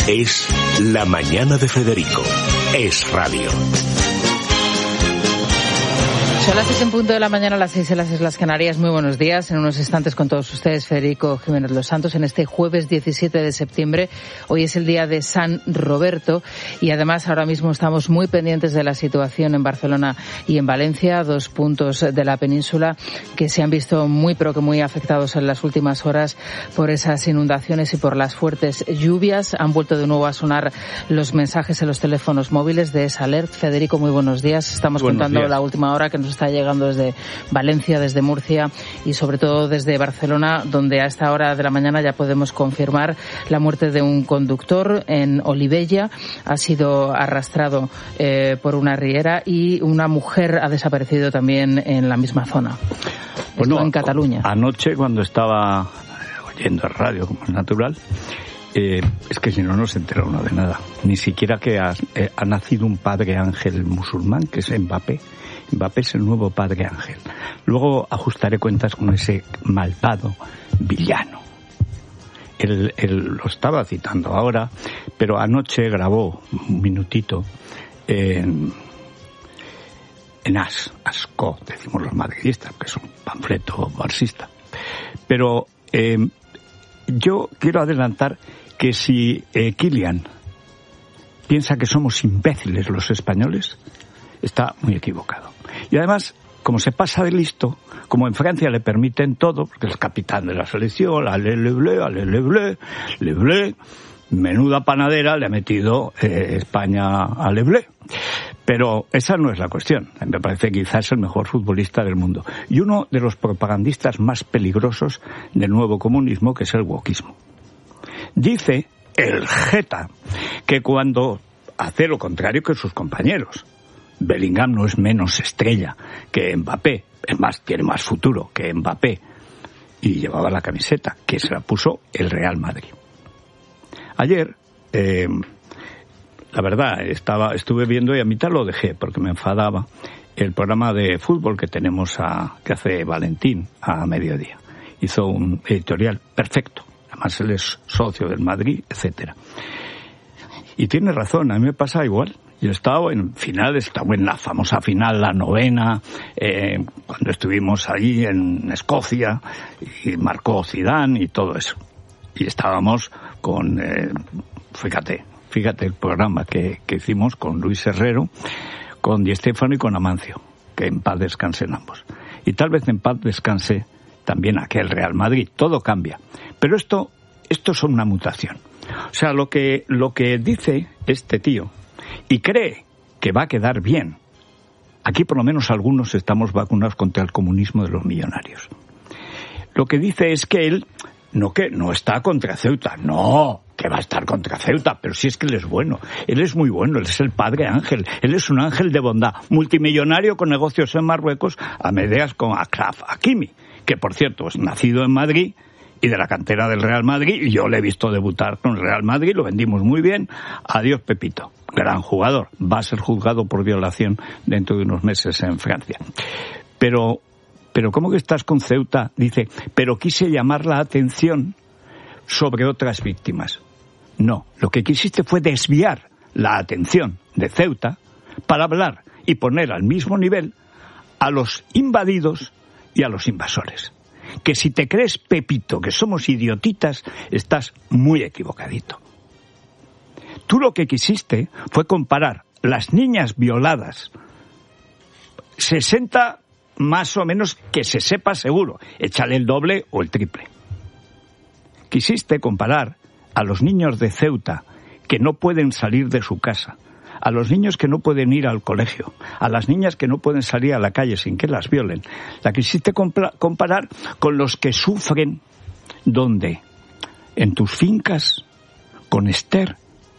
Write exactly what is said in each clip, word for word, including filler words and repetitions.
Es La Mañana de Federico. Es radio. Son las seis en punto de la mañana, las seis en las Islas Canarias. Muy buenos días. En unos instantes con todos ustedes, Federico Jiménez Los Santos, en este jueves diecisiete de septiembre. Hoy es el día de San Roberto y además ahora mismo estamos muy pendientes de la situación en Barcelona y en Valencia, dos puntos de la península que se han visto muy pero que muy afectados en las últimas horas por esas inundaciones y por las fuertes lluvias. Han vuelto de nuevo a sonar los mensajes en los teléfonos móviles de esa alert. Federico, muy buenos días. Estamos buenos contando días. La última hora que nos está llegando desde Valencia, desde Murcia y sobre todo desde Barcelona, donde a esta hora de la mañana ya podemos confirmar la muerte de un conductor en Olivella. Ha sido arrastrado eh, por una riera y una mujer ha desaparecido también en la misma zona. Bueno, esto en Cataluña. Anoche, cuando estaba oyendo el radio, como es natural, eh, es que si no, no se entera uno de nada. Ni siquiera que ha, eh, ha nacido un padre ángel musulmán, que es Mbappé. Mbappé es el nuevo padre ángel. Luego ajustaré cuentas con ese malvado villano. Él, él lo estaba citando ahora, pero anoche grabó un minutito en, en As, Asco, decimos los madridistas, que es un panfleto marxista. Pero eh, yo quiero adelantar que si eh, Kylian piensa que somos imbéciles los españoles, está muy equivocado. Y además, como se pasa de listo, como en Francia le permiten todo, porque es el capitán de la selección, ale le bleu, ale le bleu, le bleu, menuda panadera le ha metido eh, España a le bleu. Pero esa no es la cuestión. Me parece que quizás es el mejor futbolista del mundo. Y uno de los propagandistas más peligrosos del nuevo comunismo, que es el wokismo. Dice el Jeta que cuando hace lo contrario que sus compañeros, Bellingham no es menos estrella que Mbappé, es más, tiene más futuro que Mbappé, y llevaba la camiseta que se la puso el Real Madrid. Ayer, eh, la verdad, estaba, estuve viendo y a mitad lo dejé porque me enfadaba el programa de fútbol que tenemos a, que hace Valentín a mediodía. Hizo un editorial perfecto, además él es socio del Madrid, etcétera. Y tiene razón, a mí me pasa igual. Yo he estado en finales, estaba en la famosa final, la novena, eh, cuando estuvimos allí en Escocia, y marcó Zidane y todo eso. Y estábamos con, eh, fíjate, fíjate el programa que, que hicimos con Luis Herrero, con Di Stéfano y con Amancio, que en paz descansen ambos. Y tal vez en paz descanse también aquel Real Madrid. Todo cambia. Pero esto, esto es una mutación. O sea, lo que, lo que dice este tío, y cree que va a quedar bien. Aquí por lo menos algunos estamos vacunados contra el comunismo de los millonarios. Lo que dice es que él no que no está contra Ceuta, no, que va a estar contra Ceuta, pero si es que él es bueno, él es muy bueno, él es el padre ángel, él es un ángel de bondad, multimillonario con negocios en Marruecos, a medias con Achraf Hakimi, que por cierto es nacido en Madrid y de la cantera del Real Madrid, y yo le he visto debutar con el Real Madrid, lo vendimos muy bien. Adiós Pepito, gran jugador, va a ser juzgado por violación dentro de unos meses en Francia. Pero, pero ¿cómo que estás con Ceuta? Dice, pero quise llamar la atención sobre otras víctimas. No, lo que quisiste fue desviar la atención de Ceuta para hablar y poner al mismo nivel a los invadidos y a los invasores. Que si te crees, Pepito, que somos idiotitas, estás muy equivocadito. Tú lo que quisiste fue comparar las niñas violadas, sesenta más o menos, que se sepa seguro, échale el doble o el triple. Quisiste comparar a los niños de Ceuta que no pueden salir de su casa, a los niños que no pueden ir al colegio, a las niñas que no pueden salir a la calle sin que las violen. La quisiste comparar con los que sufren, ¿dónde? En tus fincas, con Esther,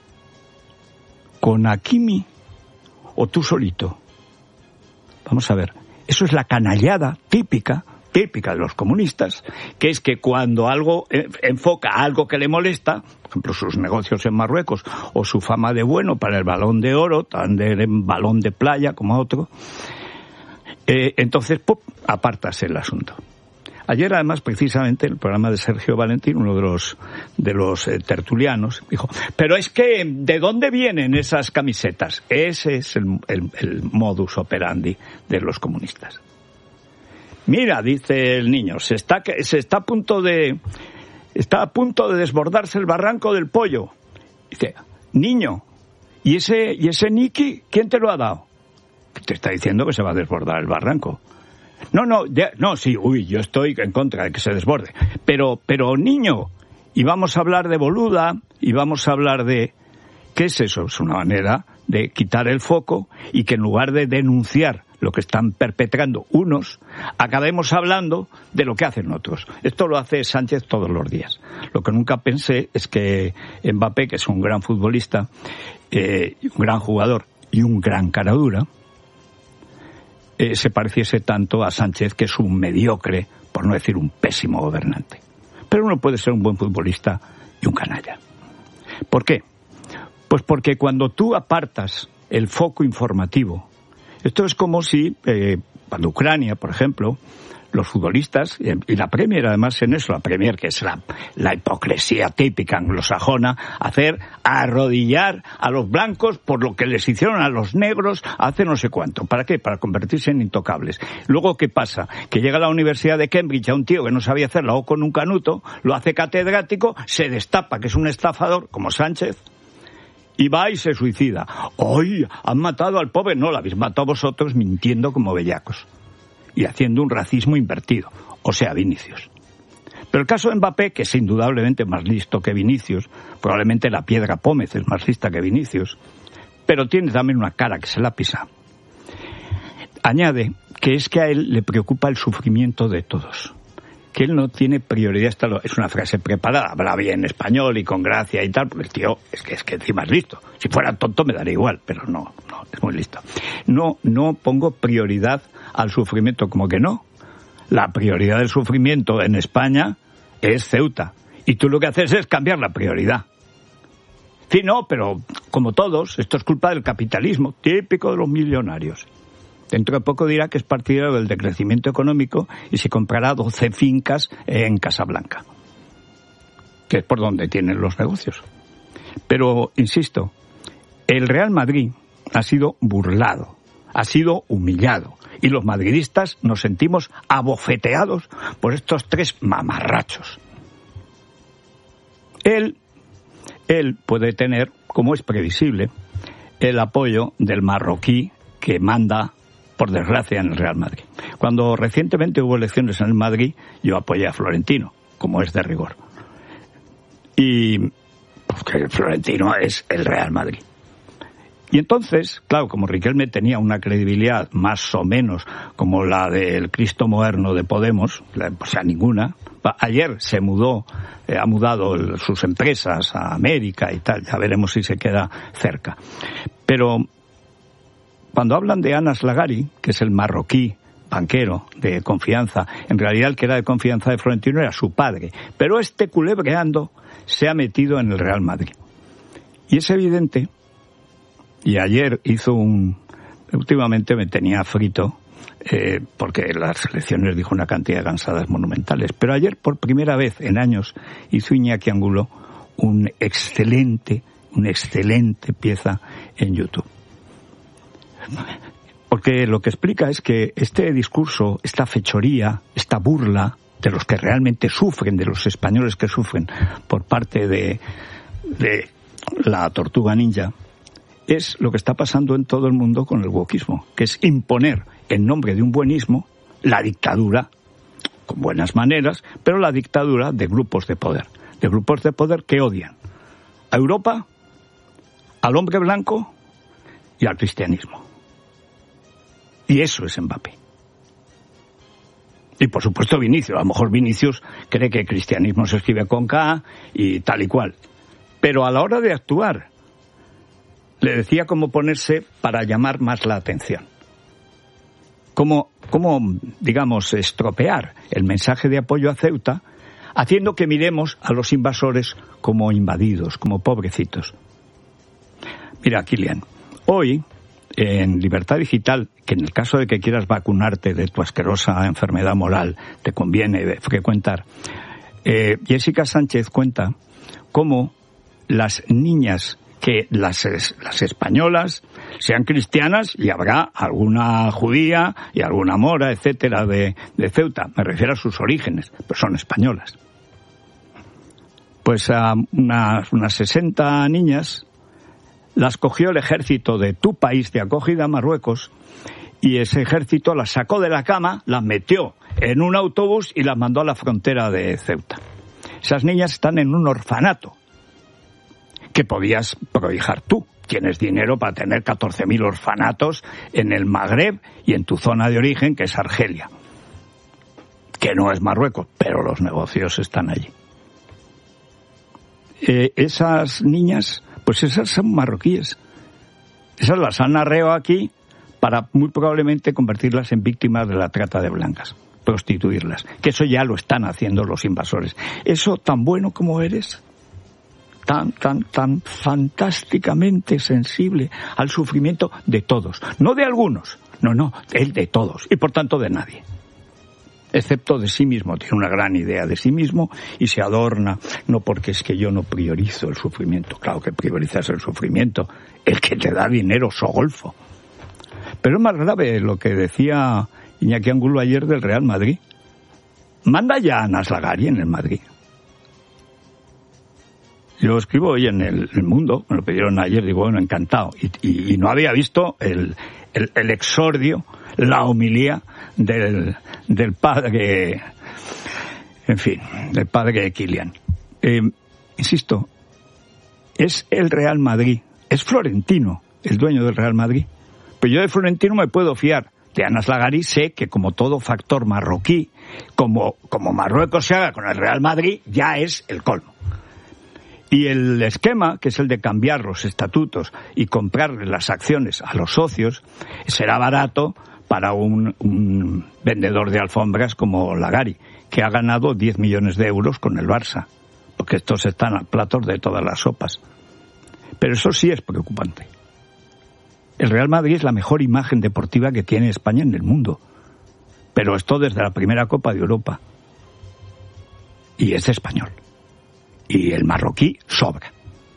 con Hakimi o tú solito. Vamos a ver, eso es la canallada típica, típica de los comunistas, que es que cuando algo enfoca algo que le molesta, por ejemplo sus negocios en Marruecos o su fama de bueno para el Balón de Oro, tan de balón de playa como otro, eh, entonces ¡pum!, apartas el asunto. Ayer, además, precisamente, en el programa de Sergio Valentín, uno de los de los eh, tertulianos, dijo, pero es que, ¿de dónde vienen esas camisetas? Ese es el, el, el modus operandi de los comunistas. Mira, dice el niño, se está, se está a punto de, está a punto de desbordarse el barranco del Pollo. Dice, niño, ¿y ese, y ese Niki, quién te lo ha dado? Te está diciendo que se va a desbordar el barranco. No, no, ya, no, sí, uy, yo estoy en contra de que se desborde. Pero, pero niño, y vamos a hablar de Boluda, y vamos a hablar de... ¿Qué es eso? Es una manera de quitar el foco y que en lugar de denunciar lo que están perpetrando unos, acabemos hablando de lo que hacen otros. Esto lo hace Sánchez todos los días. Lo que nunca pensé es que Mbappé, que es un gran futbolista, eh, un gran jugador y un gran caradura, eh, se pareciese tanto a Sánchez, que es un mediocre, por no decir un pésimo gobernante. Pero uno puede ser un buen futbolista y un canalla. ¿Por qué? Pues porque cuando tú apartas el foco informativo, esto es como si, eh, cuando Ucrania, por ejemplo, los futbolistas, y la Premier además en eso, la Premier, que es la, la hipocresía típica anglosajona, hacer arrodillar a los blancos por lo que les hicieron a los negros hace no sé cuánto. ¿Para qué? Para convertirse en intocables. Luego, ¿qué pasa? Que llega a la Universidad de Cambridge a un tío que no sabía hacer la O con un canuto, lo hace catedrático, se destapa que es un estafador, como Sánchez, y va y se suicida. ¡Ay! Han matado al pobre. No, lo habéis matado vosotros mintiendo como bellacos. Y haciendo un racismo invertido. O sea, Vinicius. Pero el caso de Mbappé, que es indudablemente más listo que Vinicius, probablemente la Piedra Pómez es más lista que Vinicius, pero tiene también una cara que se la pisa. Añade que es que a él le preocupa el sufrimiento de todos. Que él no tiene prioridad, es una frase preparada, habla bien español y con gracia y tal, porque el tío es que, es que encima es listo. Si fuera tonto me daría igual, pero no, no, es muy listo. No, no pongo prioridad al sufrimiento, como que no. La prioridad del sufrimiento en España es Ceuta, y tú lo que haces es cambiar la prioridad. Sí, no, pero como todos, esto es culpa del capitalismo, típico de los millonarios. Dentro de poco dirá que es partidario del decrecimiento económico y se comprará doce fincas en Casablanca, que es por donde tienen los negocios. Pero, insisto, el Real Madrid ha sido burlado, ha sido humillado, y los madridistas nos sentimos abofeteados por estos tres mamarrachos. Él, él puede tener, como es previsible, el apoyo del marroquí que manda, por desgracia, en el Real Madrid. Cuando recientemente hubo elecciones en el Madrid, yo apoyé a Florentino, como es de rigor. Y porque Florentino es el Real Madrid. Y entonces, claro, como Riquelme tenía una credibilidad más o menos como la del Cristo moderno de Podemos, o sea, ninguna. Ayer se mudó, eh, ha mudado el, sus empresas a América y tal, ya veremos si se queda cerca. Pero cuando hablan de Anas Lagari, que es el marroquí banquero de confianza, en realidad el que era de confianza de Florentino era su padre, pero este culebreando se ha metido en el Real Madrid. Y es evidente, y ayer hizo un... últimamente me tenía frito, eh, porque las elecciones dijo una cantidad de cansadas monumentales, pero ayer por primera vez en años hizo Iñaki Angulo un excelente, una excelente pieza en YouTube. Porque lo que explica es que este discurso, esta fechoría, esta burla de los que realmente sufren, de los españoles que sufren por parte de, de la tortuga ninja, es lo que está pasando en todo el mundo con el wokismo, que es imponer en nombre de un buenismo la dictadura, con buenas maneras, pero la dictadura de grupos de poder, de grupos de poder que odian a Europa, al hombre blanco y al cristianismo. Y eso es Mbappé. Y por supuesto Vinicius. A lo mejor Vinicius cree que el cristianismo se escribe con K y tal y cual. Pero a la hora de actuar, le decía cómo ponerse para llamar más la atención. Cómo, cómo, digamos, estropear el mensaje de apoyo a Ceuta, haciendo que miremos a los invasores como invadidos, como pobrecitos. Mira, Kilian, hoy en Libertad Digital, que en el caso de que quieras vacunarte de tu asquerosa enfermedad moral, te conviene frecuentar, eh, Jessica Sánchez cuenta cómo las niñas, que las, las españolas sean cristianas, y habrá alguna judía y alguna mora, etcétera, de, de Ceuta, me refiero a sus orígenes, pero son españolas. Pues a unas, unas sesenta niñas las cogió el ejército de tu país de acogida, Marruecos, y ese ejército las sacó de la cama, las metió en un autobús y las mandó a la frontera de Ceuta. Esas niñas están en un orfanato que podías prohijar tú. Tienes dinero para tener catorce mil orfanatos en el Magreb y en tu zona de origen, que es Argelia, que no es Marruecos, pero los negocios están allí. Eh, esas niñas, pues esas son marroquíes. Esas las han arreado aquí para muy probablemente convertirlas en víctimas de la trata de blancas, prostituirlas, que eso ya lo están haciendo los invasores. Eso tan bueno como eres, tan, tan, tan fantásticamente sensible al sufrimiento de todos, no de algunos, no, no, el de todos, y por tanto de nadie. Excepto de sí mismo, tiene una gran idea de sí mismo y se adorna, no porque es que yo no priorizo el sufrimiento, claro que priorizas el sufrimiento, el que te da dinero, Sogolfo. Pero es más grave lo que decía Iñaki Angulo ayer del Real Madrid. Manda ya a Naslagari en el Madrid. Yo escribo hoy en el, el Mundo, me lo pidieron ayer, digo, bueno, encantado, y, y, y no había visto el, el, el exordio, la homilía del, del padre, en fin, del padre de Kylian. Eh, insisto, es el Real Madrid, es Florentino, el dueño del Real Madrid. Pero yo de Florentino me puedo fiar. De Naslagari sé que, como todo factor marroquí, como, como Marruecos se haga con el Real Madrid, ya es el colmo. Y el esquema, que es el de cambiar los estatutos y comprarle las acciones a los socios, será barato para un, un vendedor de alfombras como Lagari, que ha ganado diez millones de euros con el Barça, porque estos están a platos de todas las sopas. Pero eso sí es preocupante. El Real Madrid es la mejor imagen deportiva que tiene España en el mundo, pero esto desde la primera Copa de Europa. Y es español. Y el marroquí sobra.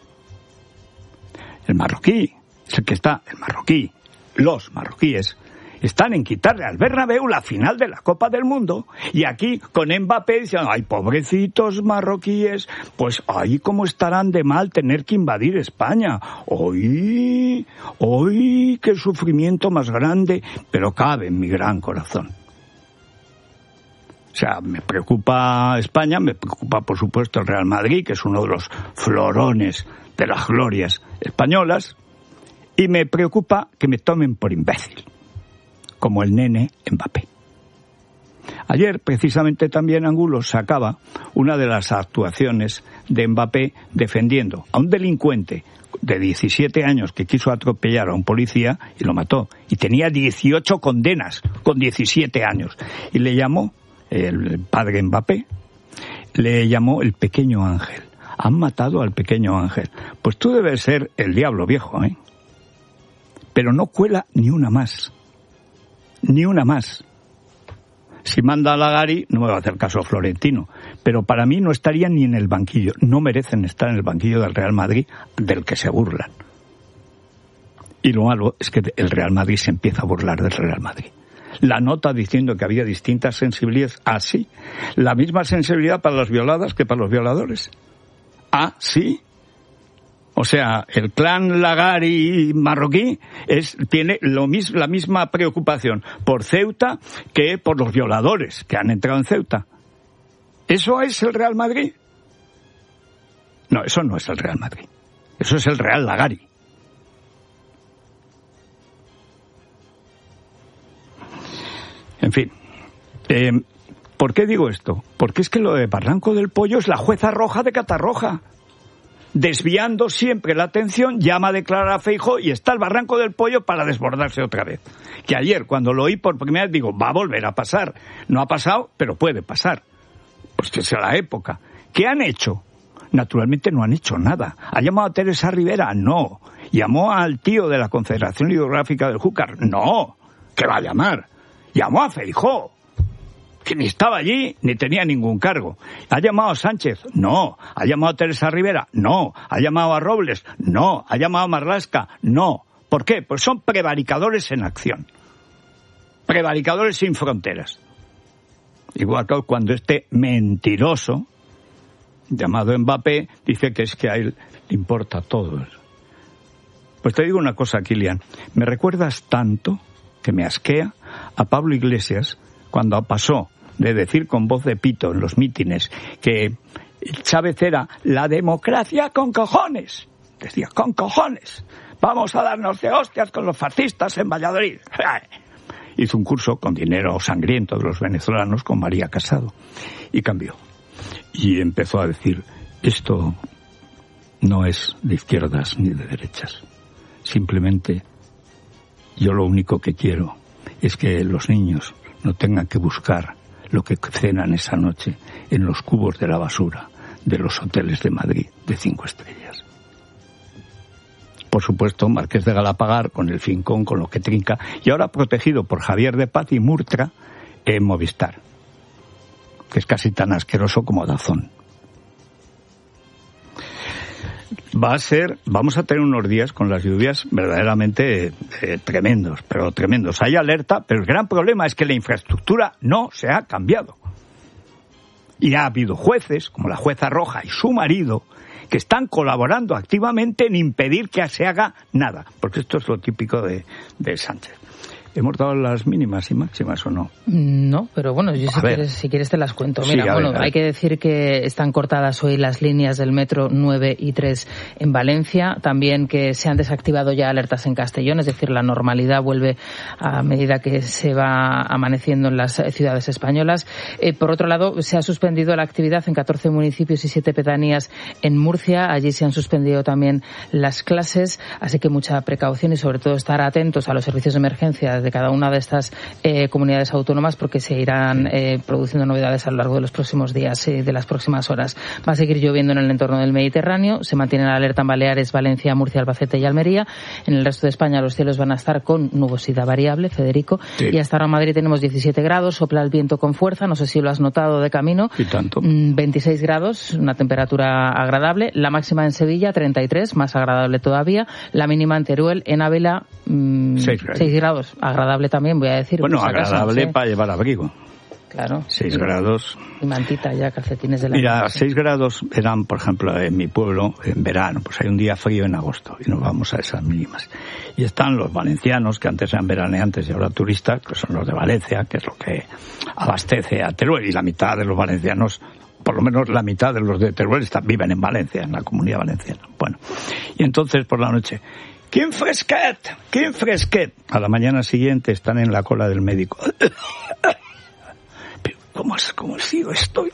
El marroquí es el que está, el marroquí, los marroquíes, están en quitarle al Bernabéu la final de la Copa del Mundo, y aquí con Mbappé dicen, ay, pobrecitos marroquíes, pues ay, cómo estarán de mal tener que invadir España, hoy, hoy, qué sufrimiento más grande, pero cabe en mi gran corazón. O sea, me preocupa España, me preocupa por supuesto el Real Madrid, que es uno de los florones de las glorias españolas, y me preocupa que me tomen por imbécil, como el nene Mbappé. Ayer, precisamente, también Angulo sacaba una de las actuaciones de Mbappé defendiendo a un delincuente de diecisiete años que quiso atropellar a un policía y lo mató. Y tenía dieciocho condenas con diecisiete años. Y le llamó, el padre Mbappé, le llamó el pequeño ángel. Han matado al pequeño ángel. Pues tú debes ser el diablo viejo, ¿eh? Pero no cuela ni una más. Ni una más. Si manda a Lagari, no me va a hacer caso Florentino, pero para mí no estarían ni en el banquillo. No merecen estar en el banquillo del Real Madrid, del que se burlan. Y lo malo es que el Real Madrid se empieza a burlar del Real Madrid. La nota diciendo que había distintas sensibilidades. Ah, sí. La misma sensibilidad para las violadas que para los violadores. Ah, sí. O sea, el clan Lagari marroquí es, tiene lo mis, la misma preocupación por Ceuta que por los violadores que han entrado en Ceuta. ¿Eso es el Real Madrid? No, eso no es el Real Madrid. Eso es el Real Lagari. En fin, eh, ¿por qué digo esto? Porque es que lo de Barranco del Pollo es la jueza roja de Catarroja. Desviando siempre la atención, llama a declarar a Feijóo y está el Barranco del Pollo para desbordarse otra vez. Que ayer, cuando lo oí por primera vez, digo, va a volver a pasar. No ha pasado, pero puede pasar. Pues que sea la época. ¿Qué han hecho? Naturalmente no han hecho nada. ¿Ha llamado a Teresa Rivera? No. ¿Llamó al tío de la Confederación Hidrográfica del Júcar? No, ¿qué va a llamar? Llamó a Feijóo, que ni estaba allí ni tenía ningún cargo. ¿Ha llamado a Sánchez? No. ¿Ha llamado a Teresa Rivera? No. ¿Ha llamado a Robles? No. ¿Ha llamado a Marlaska? No. ¿Por qué? Pues son prevaricadores en acción. Prevaricadores sin fronteras. Igual que cuando este mentiroso, llamado Mbappé, dice que es que a él le importa todo. Pues te digo una cosa, Kilian. Me recuerdas tanto, que me asquea, a Pablo Iglesias, cuando pasó de decir con voz de pito en los mítines que Chávez era la democracia con cojones. Decía, con cojones. Vamos a darnos de hostias con los fascistas en Valladolid. Hizo un curso con dinero sangriento de los venezolanos con María Casado. Y cambió. Y empezó a decir, esto no es de izquierdas ni de derechas. Simplemente, yo lo único que quiero es que los niños no tengan que buscar lo que cenan esa noche en los cubos de la basura de los hoteles de Madrid de cinco estrellas. Por supuesto, Marqués de Galapagar con el Fincón, con lo que trinca, y ahora protegido por Javier de Paz y Murtra en Movistar, que es casi tan asqueroso como Dazón. Va a ser, vamos a tener unos días con las lluvias verdaderamente eh, tremendos, pero tremendos. Hay alerta, pero el gran problema es que la infraestructura no se ha cambiado. Y ha habido jueces, como la jueza Roja y su marido, que están colaborando activamente en impedir que se haga nada, porque esto es lo típico de, de Sánchez. ¿Hemos dado las mínimas y máximas o no? No, pero bueno, yo si quieres, si quieres te las cuento. Mira, sí, bueno, ver, hay que decir que están cortadas hoy las líneas del metro nueve y tres en Valencia, también que se han desactivado ya alertas en Castellón, es decir, la normalidad vuelve a medida que se va amaneciendo en las ciudades españolas. Eh, por otro lado, se ha suspendido la actividad en catorce municipios y siete pedanías en Murcia, allí se han suspendido también las clases, así que mucha precaución y sobre todo estar atentos a los servicios de emergencia de cada una de estas eh, comunidades autónomas, porque se irán eh, produciendo novedades a lo largo de los próximos días y eh, de las próximas horas. Va a seguir lloviendo en el entorno del Mediterráneo, se mantiene la alerta en Baleares, Valencia, Murcia, Albacete y Almería. En el resto de España los cielos van a estar con nubosidad variable, Federico, sí. Y hasta ahora en Madrid tenemos diecisiete grados, sopla el viento con fuerza, no sé si lo has notado de camino. ¿Y tanto? veintiséis grados, una temperatura agradable, la máxima en Sevilla treinta y tres, más agradable todavía, la mínima en Teruel, en Ávila mmm, seis grados, agradable también, voy a decir. Bueno, agradable para llevar abrigo. Claro. seis grados. Y mantita ya, calcetines de la Mira, noche. seis grados eran, por ejemplo, en mi pueblo, en verano, pues hay un día frío en agosto y nos vamos a esas mínimas. Y están los valencianos, que antes eran veraneantes y ahora turistas, que son los de Valencia, que es lo que abastece a Teruel, y la mitad de los valencianos, por lo menos la mitad de los de Teruel, están, viven en Valencia, en la Comunidad Valenciana. Bueno, y entonces por la noche, ¡quin fresquet! ¡Quin fresquet! A la mañana siguiente están en la cola del médico. Pero, ¿cómo es, cómo sigo? Estoy...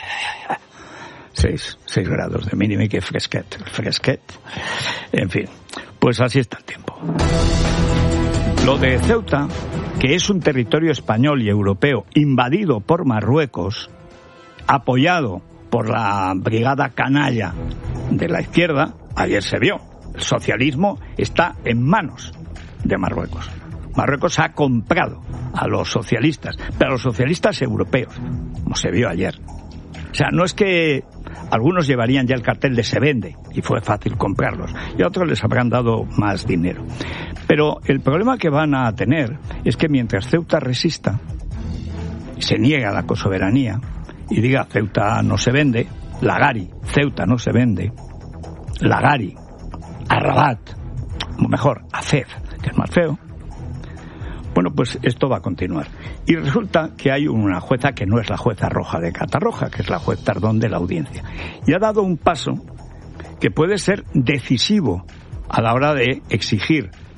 Seis, seis grados de mínimo y que fresquet, fresquet. En fin, pues así está el tiempo. Lo de Ceuta, que es un territorio español y europeo invadido por Marruecos, apoyado por la brigada canalla de la izquierda, ayer se vio. El socialismo está en manos de Marruecos. Marruecos ha comprado a los socialistas, pero a los socialistas europeos, como se vio ayer. O sea, no es que algunos llevarían ya el cartel de se vende y fue fácil comprarlos, y a otros les habrán dado más dinero. Pero el problema que van a tener es que mientras Ceuta resista, se niega la cosoberanía y diga Ceuta no se vende, Lagari, Ceuta no se vende, Lagari, a Rabat, o mejor, a Fez, que es más feo. Bueno, pues esto va a continuar. Y resulta que hay una jueza que no es la jueza Roja de Catarroja, que es la juez Tardón de la Audiencia. Y ha dado un paso que puede ser decisivo a la hora de exigir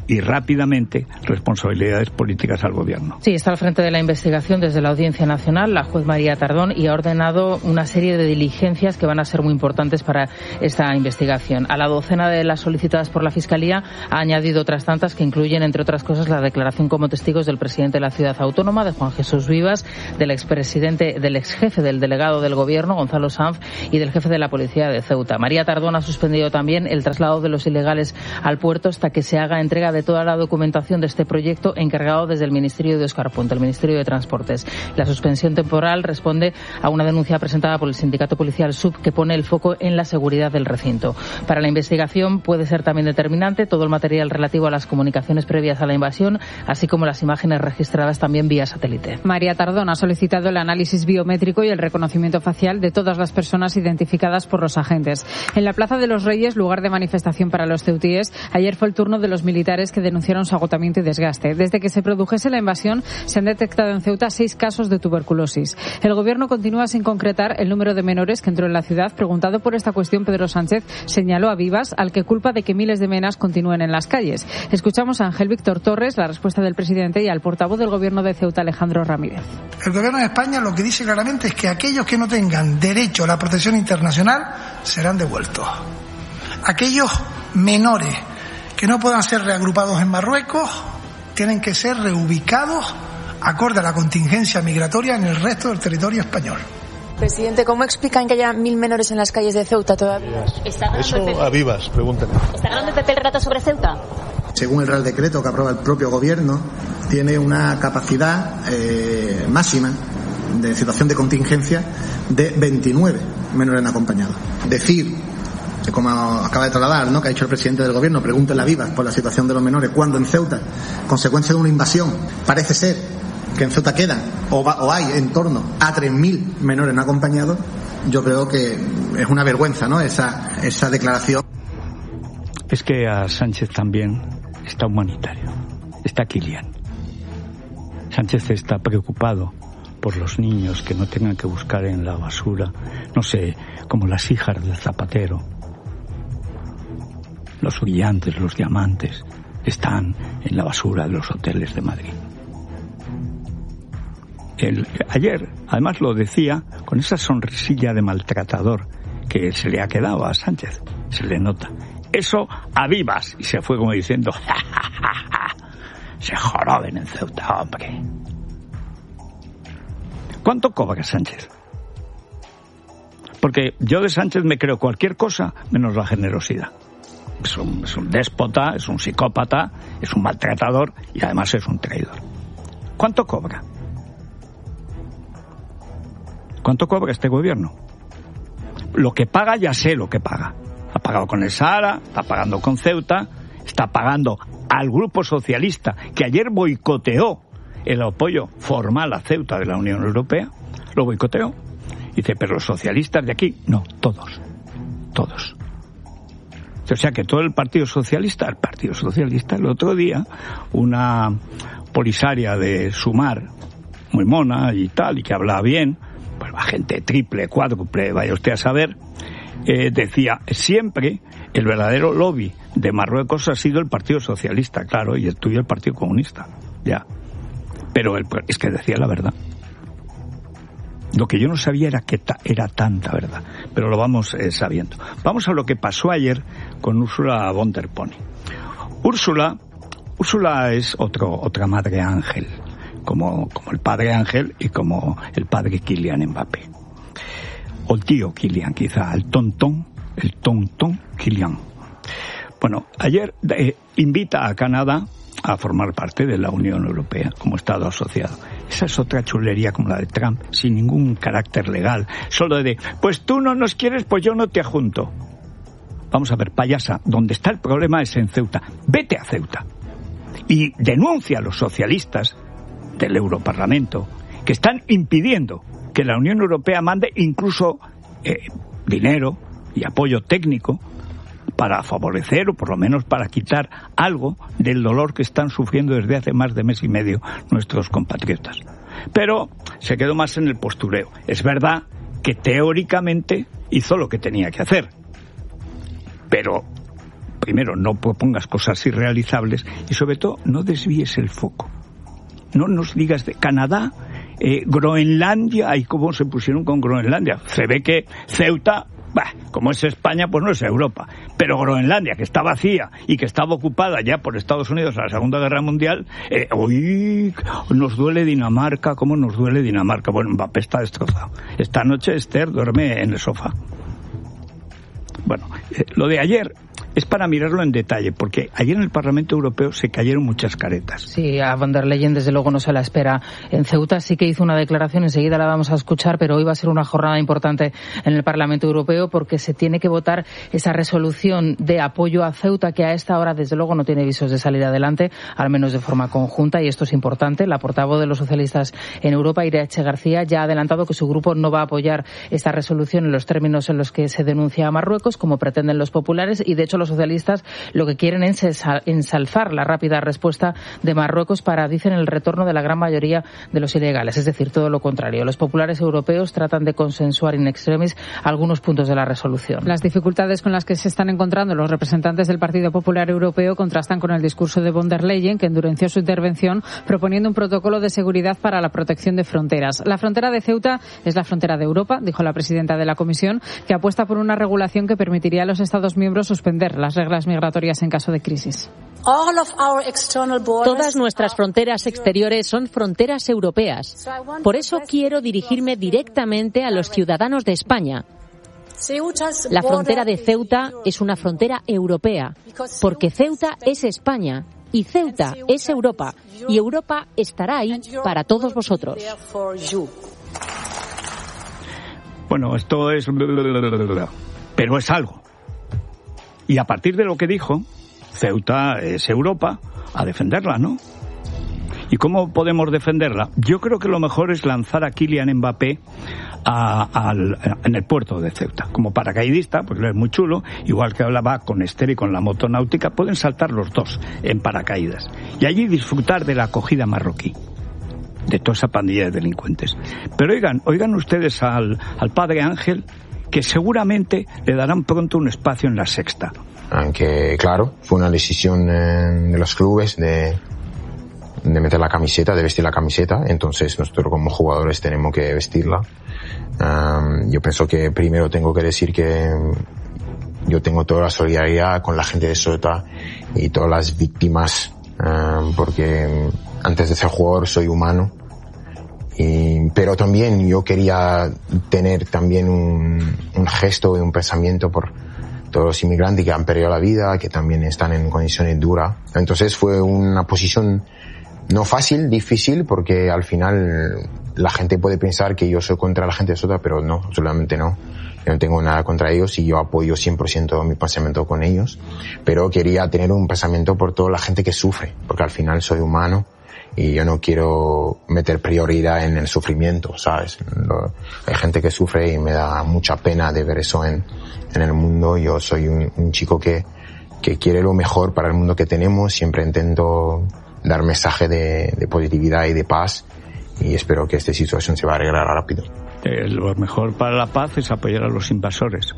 y rápidamente responsabilidades políticas al gobierno. Sí, está al frente de la investigación desde la Audiencia Nacional la juez María Tardón y ha ordenado una serie de diligencias que van a ser muy importantes para esta investigación. A la docena de las solicitadas por la Fiscalía ha añadido otras tantas que incluyen, entre otras cosas, la declaración como testigos del presidente de la ciudad autónoma, de Juan Jesús Vivas, del expresidente, del exjefe del delegado del gobierno, Gonzalo Sanz, y del jefe de la policía de Ceuta. María Tardón ha suspendido también el traslado de los ilegales al puerto hasta que se haga entrega de toda la documentación de este proyecto encargado desde el Ministerio de Óscar Puente, el Ministerio de Transportes. La suspensión temporal responde a una denuncia presentada por el sindicato policial S U B que pone el foco en la seguridad del recinto. Para la investigación puede ser también determinante todo el material relativo a las comunicaciones previas a la invasión, así como las imágenes registradas también vía satélite. María Tardón ha solicitado el análisis biométrico y el reconocimiento facial de todas las personas identificadas por los agentes. En la Plaza de los Reyes, lugar de manifestación para los ceutíes, ayer fue el turno de los militares que denunciaron su agotamiento y desgaste. Desde que se produjese la invasión, se han detectado en Ceuta seis casos de tuberculosis. El gobierno continúa sin concretar el número de menores que entró en la ciudad. Preguntado por esta cuestión, Pedro Sánchez señaló a Vivas, al que culpa de que miles de menas continúen en las calles. Escuchamos a Ángel Víctor Torres, la respuesta del presidente, y al portavoz del gobierno de Ceuta, Alejandro Ramírez. El gobierno de España lo que dice claramente es que aquellos que no tengan derecho a la protección internacional serán devueltos. Aquellos menores que no puedan ser reagrupados en Marruecos tienen que ser reubicados acorde a la contingencia migratoria en el resto del territorio español. Presidente, ¿cómo explican que haya mil menores en las calles de Ceuta todavía? Eso a Vivas, pregúntale. ¿Está ganando el P P el rato sobre Ceuta? Según el Real Decreto que aprueba el propio Gobierno, tiene una capacidad eh, máxima de situación de contingencia de veintinueve menores no acompañados. Decir, como acaba de trasladar, ¿no?, que ha dicho el presidente del Gobierno, pregúntele a Vivas por la situación de los menores, cuando en Ceuta, consecuencia de una invasión, parece ser que en Ceuta quedan o, va, o hay en torno a tres mil menores no acompañados, yo creo que es una vergüenza, ¿no?, esa, esa declaración. Es que a Sánchez también está humanitario, está Kilian. Sánchez está preocupado por los niños que no tengan que buscar en la basura, no sé, como las hijas del zapatero. Los brillantes, los diamantes, están en la basura de los hoteles de Madrid. El, ayer, además lo decía, con esa sonrisilla de maltratador que se le ha quedado a Sánchez, se le nota. Eso a Vivas, y se fue como diciendo, ja, ja, ja, ja, se joroben en Ceuta, hombre. ¿Cuánto cobra Sánchez? Porque yo de Sánchez me creo cualquier cosa menos la generosidad. Es un, es un déspota, es un psicópata, es un maltratador y además es un traidor. ¿Cuánto cobra? ¿Cuánto cobra este gobierno? Lo que paga, ya sé lo que paga. Ha pagado con el Sahara, está pagando con Ceuta, está pagando al Grupo Socialista, que ayer boicoteó el apoyo formal a Ceuta de la Unión Europea, lo boicoteó. Dice, pero los socialistas de aquí, no, todos, todos. O sea que todo el Partido Socialista, el Partido Socialista, el otro día, una polisaria de Sumar, muy mona y tal, y que hablaba bien, pues la gente triple, cuádruple, vaya usted a saber, eh, decía, siempre el verdadero lobby de Marruecos ha sido el Partido Socialista, claro, y el tuyo el Partido Comunista, ya. Pero el, es que decía la verdad. Lo que yo no sabía era que ta, era tanta verdad, pero lo vamos eh, sabiendo. Vamos a lo que pasó ayer con Ursula von der Pony. Úrsula, Úrsula es otro, otra madre ángel, como, como el padre Ángel y como el padre Kylian Mbappé. O el tío Kylian, quizá, el tontón, el tontón Kylian. Bueno, ayer eh, invita a Canadá a formar parte de la Unión Europea como Estado asociado. Esa es otra chulería como la de Trump, sin ningún carácter legal, solo de, pues tú no nos quieres, pues yo no te adjunto. Vamos a ver, payasa, donde está el problema es en Ceuta. Vete a Ceuta y denuncia a los socialistas del Europarlamento que están impidiendo que la Unión Europea mande incluso eh, dinero y apoyo técnico para favorecer o por lo menos para quitar algo del dolor que están sufriendo desde hace más de mes y medio nuestros compatriotas. Pero se quedó más en el postureo. Es verdad que teóricamente hizo lo que tenía que hacer, pero primero, no propongas cosas irrealizables y sobre todo no desvíes el foco. No nos digas de Canadá, eh, Groenlandia, y cómo se pusieron con Groenlandia. Se ve que Ceuta, bah, como es España, pues no es Europa. Pero Groenlandia, que está vacía y que estaba ocupada ya por Estados Unidos en la Segunda Guerra Mundial, eh, uy, nos duele Dinamarca, cómo nos duele Dinamarca. Bueno, Mbappé está destrozado. Esta noche Esther duerme en el sofá. Bueno, eh, lo de ayer es para mirarlo en detalle, porque ayer en el Parlamento Europeo se cayeron muchas caretas. Sí, a von der Leyen desde luego no se la espera. En Ceuta sí que hizo una declaración, enseguida la vamos a escuchar, pero hoy va a ser una jornada importante en el Parlamento Europeo porque se tiene que votar esa resolución de apoyo a Ceuta que a esta hora desde luego no tiene visos de salir adelante, al menos de forma conjunta, y esto es importante. La portavoz de los socialistas en Europa, Irache García, ya ha adelantado que su grupo no va a apoyar esta resolución en los términos en los que se denuncia a Marruecos, como pretenden los populares, y de hecho los socialistas lo que quieren es ensalzar la rápida respuesta de Marruecos para, dicen, el retorno de la gran mayoría de los ilegales, es decir, todo lo contrario. Los populares europeos tratan de consensuar in extremis algunos puntos de la resolución. Las dificultades con las que se están encontrando los representantes del Partido Popular Europeo contrastan con el discurso de von der Leyen, que endureció su intervención proponiendo un protocolo de seguridad para la protección de fronteras. La frontera de Ceuta es la frontera de Europa, dijo la presidenta de la Comisión, que apuesta por una regulación que permitiría a los Estados miembros suspender las reglas migratorias en caso de crisis. Todas nuestras fronteras exteriores son fronteras europeas. Por eso quiero dirigirme directamente a los ciudadanos de España. La frontera de Ceuta es una frontera europea, porque Ceuta es España y Ceuta es Europa, y Europa estará ahí para todos vosotros. Bueno, esto es... pero es algo. Y a partir de lo que dijo, Ceuta es Europa, a defenderla, ¿no? ¿Y cómo podemos defenderla? Yo creo que lo mejor es lanzar a Kylian Mbappé a, a, en el puerto de Ceuta, como paracaidista, porque es muy chulo, igual que hablaba con Esther y con la motonáutica, pueden saltar los dos en paracaídas y allí disfrutar de la acogida marroquí, de toda esa pandilla de delincuentes. Pero oigan, oigan ustedes al, al padre Ángel, que seguramente le darán pronto un espacio en la Sexta. Aunque, claro, fue una decisión eh, de los clubes de, de meter la camiseta, de vestir la camiseta, entonces nosotros como jugadores tenemos que vestirla. Um, yo pienso que primero tengo que decir que yo tengo toda la solidaridad con la gente de Ceuta y todas las víctimas, um, porque antes de ser jugador soy humano. Y, pero también yo quería tener también un, un gesto y un pensamiento por todos los inmigrantes que han perdido la vida, que también están en condiciones duras. Entonces fue una posición no fácil, difícil, porque al final la gente puede pensar que yo soy contra la gente de Ceuta, pero no, absolutamente no. Yo no tengo nada contra ellos y yo apoyo cien por ciento mi pensamiento con ellos. Pero quería tener un pensamiento por toda la gente que sufre, porque al final soy humano. Y yo no quiero meter prioridad en el sufrimiento, ¿sabes? Lo, hay gente que sufre y me da mucha pena de ver eso en, en el mundo. Yo soy un, un chico que, que quiere lo mejor para el mundo que tenemos. Siempre intento dar mensaje de, de positividad y de paz. Y espero que esta situación se va a arreglar rápido. Eh, lo mejor para la paz es apoyar a los invasores.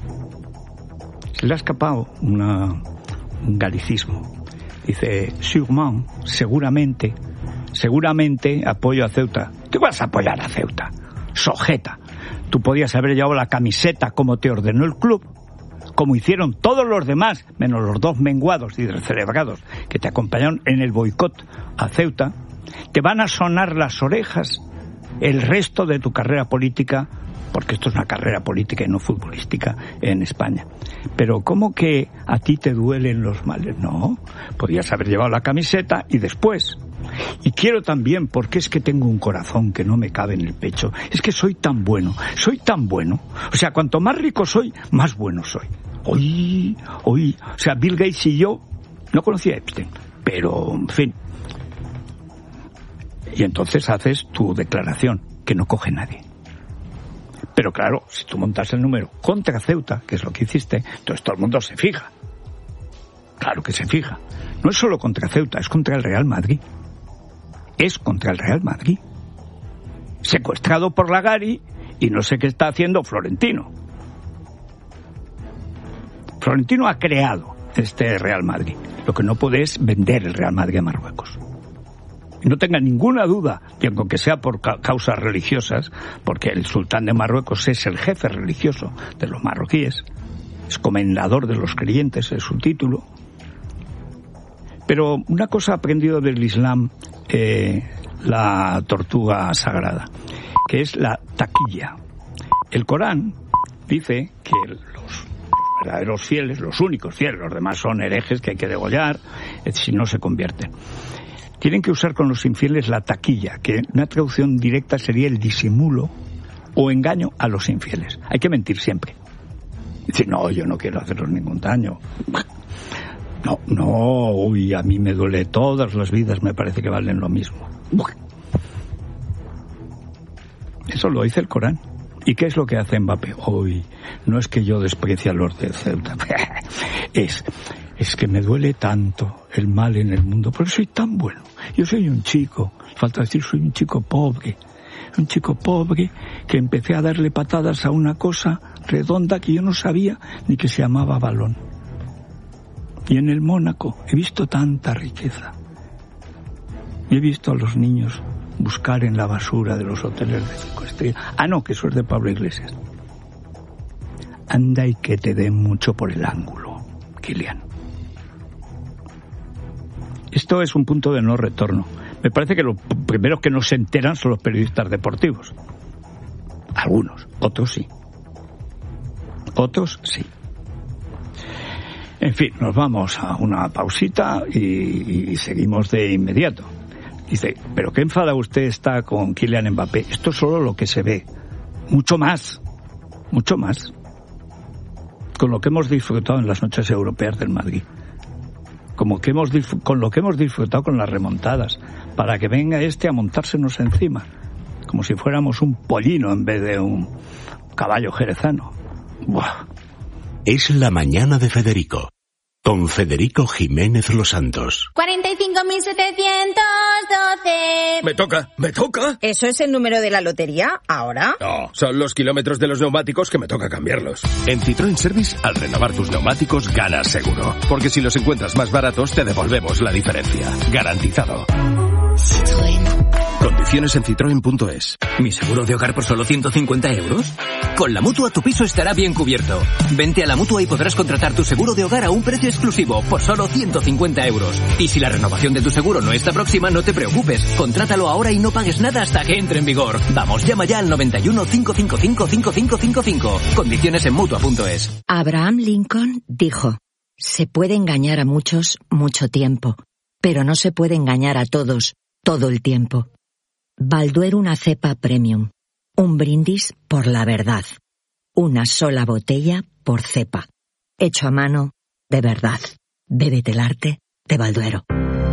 Se le ha escapado una, un galicismo. Dice, sûrement, seguramente, seguramente apoyo a Ceuta. ¿Qué vas a apoyar a Ceuta? Sojeta. Tú podías haber llevado la camiseta como te ordenó el club, como hicieron todos los demás, menos los dos menguados y descerebrados que te acompañaron en el boicot a Ceuta. Te van a sonar las orejas el resto de tu carrera política, porque esto es una carrera política y no futbolística en España. Pero ¿cómo que a ti te duelen los males? No, podías haber llevado la camiseta y después. Y quiero también, porque es que tengo un corazón que no me cabe en el pecho, es que soy tan bueno, soy tan bueno. O sea, cuanto más rico soy, más bueno soy. Oí, oí, o sea, Bill Gates y yo, no conocía a Epstein, pero, en fin. Y entonces haces tu declaración, que no coge nadie. Pero claro, si tú montas el número contra Ceuta, que es lo que hiciste, entonces todo el mundo se fija. Claro que se fija. No es solo contra Ceuta, es contra el Real Madrid. Es contra el Real Madrid. Secuestrado por Lagari y no sé qué está haciendo Florentino. Florentino ha creado este Real Madrid. Lo que no puede es vender el Real Madrid a Marruecos. Y no tenga ninguna duda, que aunque sea por ca- causas religiosas, porque el sultán de Marruecos es el jefe religioso de los marroquíes, es comendador de los creyentes, es su título. Pero una cosa aprendido del Islam, eh, la tortuga sagrada, que es la taquilla. El Corán dice que los verdaderos fieles, los únicos fieles, los demás son herejes que hay que degollar, si no se convierten. Tienen que usar con los infieles la taquilla, que una traducción directa sería el disimulo o engaño a los infieles. Hay que mentir siempre. Dice, no, yo no quiero haceros ningún daño. No, no, uy, a mí me duele, todas las vidas me parece que valen lo mismo. Eso lo dice el Corán. ¿Y qué es lo que hace Mbappé? Uy, no es que yo desprecie a los de Ceuta. Es, es que me duele tanto el mal en el mundo, porque soy tan bueno. Yo soy un chico, falta decir, soy un chico pobre. Un chico pobre que empecé a darle patadas a una cosa redonda que yo no sabía ni que se llamaba balón. Y en el Mónaco he visto tanta riqueza. Y he visto a los niños buscar en la basura de los hoteles de cinco estrellas. Ah, no, que eso es de Pablo Iglesias. Anda y que te den mucho por el ángulo, Kylian. Esto es un punto de no retorno. Me parece que los primeros que no se enteran son los periodistas deportivos. Algunos, otros sí. Otros sí. En fin, nos vamos a una pausita y, y seguimos de inmediato. Dice, ¿pero qué enfada usted está con Kylian Mbappé? Esto es solo lo que se ve. Mucho más. Mucho más. Con lo que hemos disfrutado en las noches europeas del Madrid. Como que hemos disfr- con lo que hemos disfrutado con las remontadas. Para que venga este a montársenos encima. Como si fuéramos un pollino en vez de un caballo jerezano. Buah. Es la mañana de Federico, con Federico Jiménez Los Santos. cuarenta y cinco mil setecientos doce. Me toca, me toca. ¿Eso es el número de la lotería ahora? No, son los kilómetros de los neumáticos que me toca cambiarlos. En Citroën Service, al renovar tus neumáticos, ganas seguro. Porque si los encuentras más baratos, te devolvemos la diferencia. Garantizado. Citroën. Condiciones en citroen punto es. ¿Mi seguro de hogar por solo ciento cincuenta euros? Con la Mutua tu piso estará bien cubierto. Vente a la Mutua y podrás contratar tu seguro de hogar a un precio exclusivo por solo ciento cincuenta euros. Y si la renovación de tu seguro no está próxima, no te preocupes. Contrátalo ahora y no pagues nada hasta que entre en vigor. Vamos, llama ya al noventa y uno, cinco cinco cinco, cinco cinco cinco cinco. Condiciones en Mutua punto es. Abraham Lincoln dijo, se puede engañar a muchos mucho tiempo, pero no se puede engañar a todos todo el tiempo. Balduero una cepa premium. Un brindis por la verdad. Una sola botella por cepa. Hecho a mano de verdad. Bébete el arte de Balduero.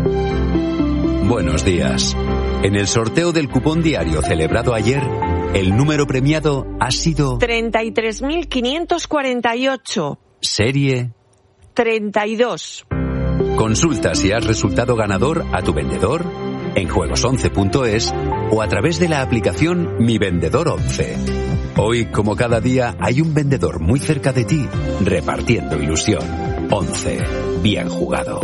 Buenos días. En el sorteo del cupón diario celebrado ayer, el número premiado ha sido treinta y tres mil quinientos cuarenta y ocho. Serie treinta y dos. Consulta si has resultado ganador a tu vendedor en juegos once punto es o a través de la aplicación Mi Vendedor once. Hoy, como cada día, hay un vendedor muy cerca de ti repartiendo ilusión. once. Bien jugado.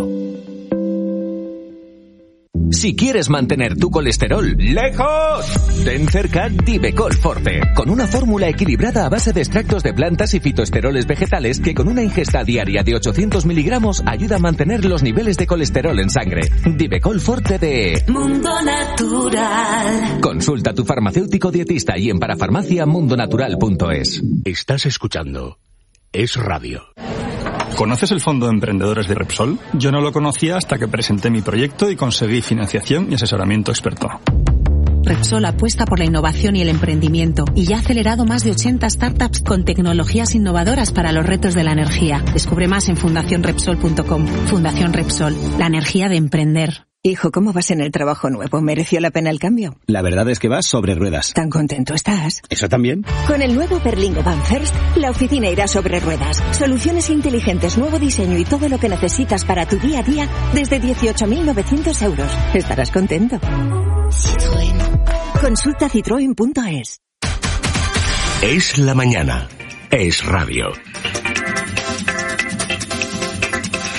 Si quieres mantener tu colesterol lejos, ten cerca Divecol Forte, con una fórmula equilibrada a base de extractos de plantas y fitoesteroles vegetales que con una ingesta diaria de ochocientos miligramos ayuda a mantener los niveles de colesterol en sangre. Divecol Forte de Mundo Natural. Consulta a tu farmacéutico dietista y en parafarmacia mundonatural punto es. Estás escuchando Es Radio. ¿Conoces el Fondo de Emprendedores de Repsol? Yo no lo conocía hasta que presenté mi proyecto y conseguí financiación y asesoramiento experto. Repsol apuesta por la innovación y el emprendimiento y ya ha acelerado más de ochenta startups con tecnologías innovadoras para los retos de la energía. Descubre más en fundación repsol punto com. Fundación Repsol, la energía de emprender. Hijo, ¿cómo vas en el trabajo nuevo? ¿Mereció la pena el cambio? La verdad es que vas sobre ruedas. ¿Tan contento estás? ¿Eso también? Con el nuevo Berlingo Van First, la oficina irá sobre ruedas. Soluciones inteligentes, nuevo diseño y todo lo que necesitas para tu día a día desde dieciocho mil novecientos euros. Estarás contento. Citroën. Consulta citroen punto es. Es la mañana. Es Radio.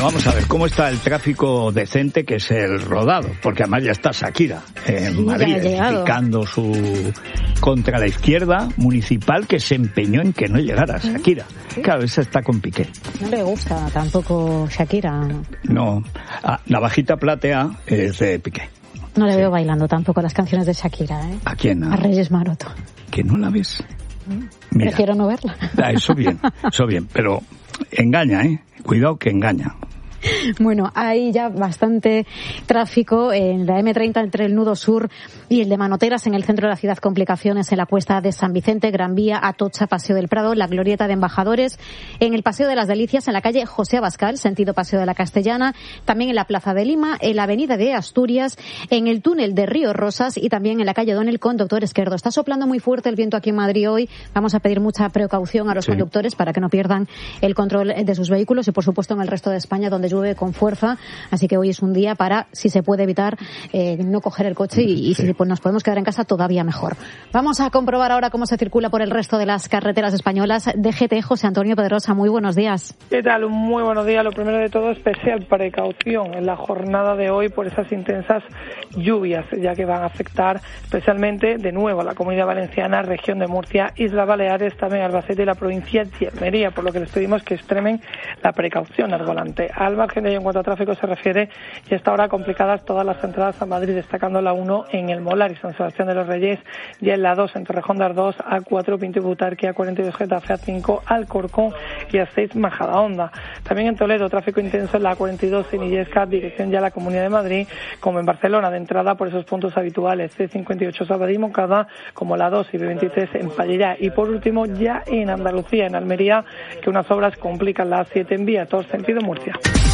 vamos a ver cómo está el tráfico decente, que es el rodado, porque además ya está Shakira en sí, Madrid, explicando su contra la izquierda municipal que se empeñó en que no llegara Shakira. ¿Sí? Claro, esa está con Piqué. No le gusta tampoco Shakira. No, ah, Navajita Platea es de Piqué. No le sí. veo bailando tampoco las canciones de Shakira, ¿eh? ¿A quién? A Reyes Maroto. ¿Que no la ves? Mira, prefiero no verla. Ah, eso bien, eso bien, pero engaña, ¿eh? Cuidado que engaña. Bueno, hay ya bastante tráfico en la eme treinta entre el nudo sur y el de Manoteras en el centro de la ciudad. Complicaciones en la Cuesta de San Vicente, Gran Vía, Atocha, Paseo del Prado, la Glorieta de Embajadores, en el Paseo de las Delicias, en la calle José Abascal, sentido Paseo de la Castellana, también en la Plaza de Lima, en la Avenida de Asturias, en el túnel de Río Rosas y también en la calle Donel con Doctor Esquerdo. Está soplando muy fuerte el viento aquí en Madrid hoy. Vamos a pedir mucha precaución a los sí. conductores para que no pierdan el control de sus vehículos y, por supuesto, en el resto de España, donde llueve con fuerza, así que hoy es un día para, si se puede evitar, eh, no coger el coche y, y sí. si pues, nos podemos quedar en casa, todavía mejor. Vamos a comprobar ahora cómo se circula por el resto de las carreteras españolas. D G T, José Antonio Pedrosa, muy buenos días. ¿Qué tal? Muy buenos días. Lo primero de todo, especial precaución en la jornada de hoy por esas intensas lluvias, ya que van a afectar especialmente, de nuevo, a la Comunidad Valenciana, región de Murcia, Islas Baleares, también Albacete y la provincia de Almería, por lo que les pedimos que extremen la precaución al volante. Al margen de ello, en cuanto a tráfico se refiere, y hasta ahora complicadas todas las entradas a Madrid, destacando la uno en el Molar y San Sebastián de los Reyes, y en la dos en Torrejón de Ardoz, A cuatro Pinto y Butarque, A cuarenta y dos Getafe, A cinco Alcorcón y A seis Majadahonda. También en Toledo, tráfico intenso en la A cuarenta y dos en Illescas, dirección ya a la Comunidad de Madrid, como en Barcelona, de entrada por esos puntos habituales, C cincuenta y ocho Sabadell y Moncada, como la dos y B veintitrés en Pallellá. Y por último, ya en Andalucía, en Almería, que unas obras complican la A siete en vía, todo sentido Murcia.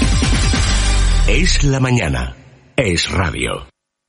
Es la mañana. Es radio.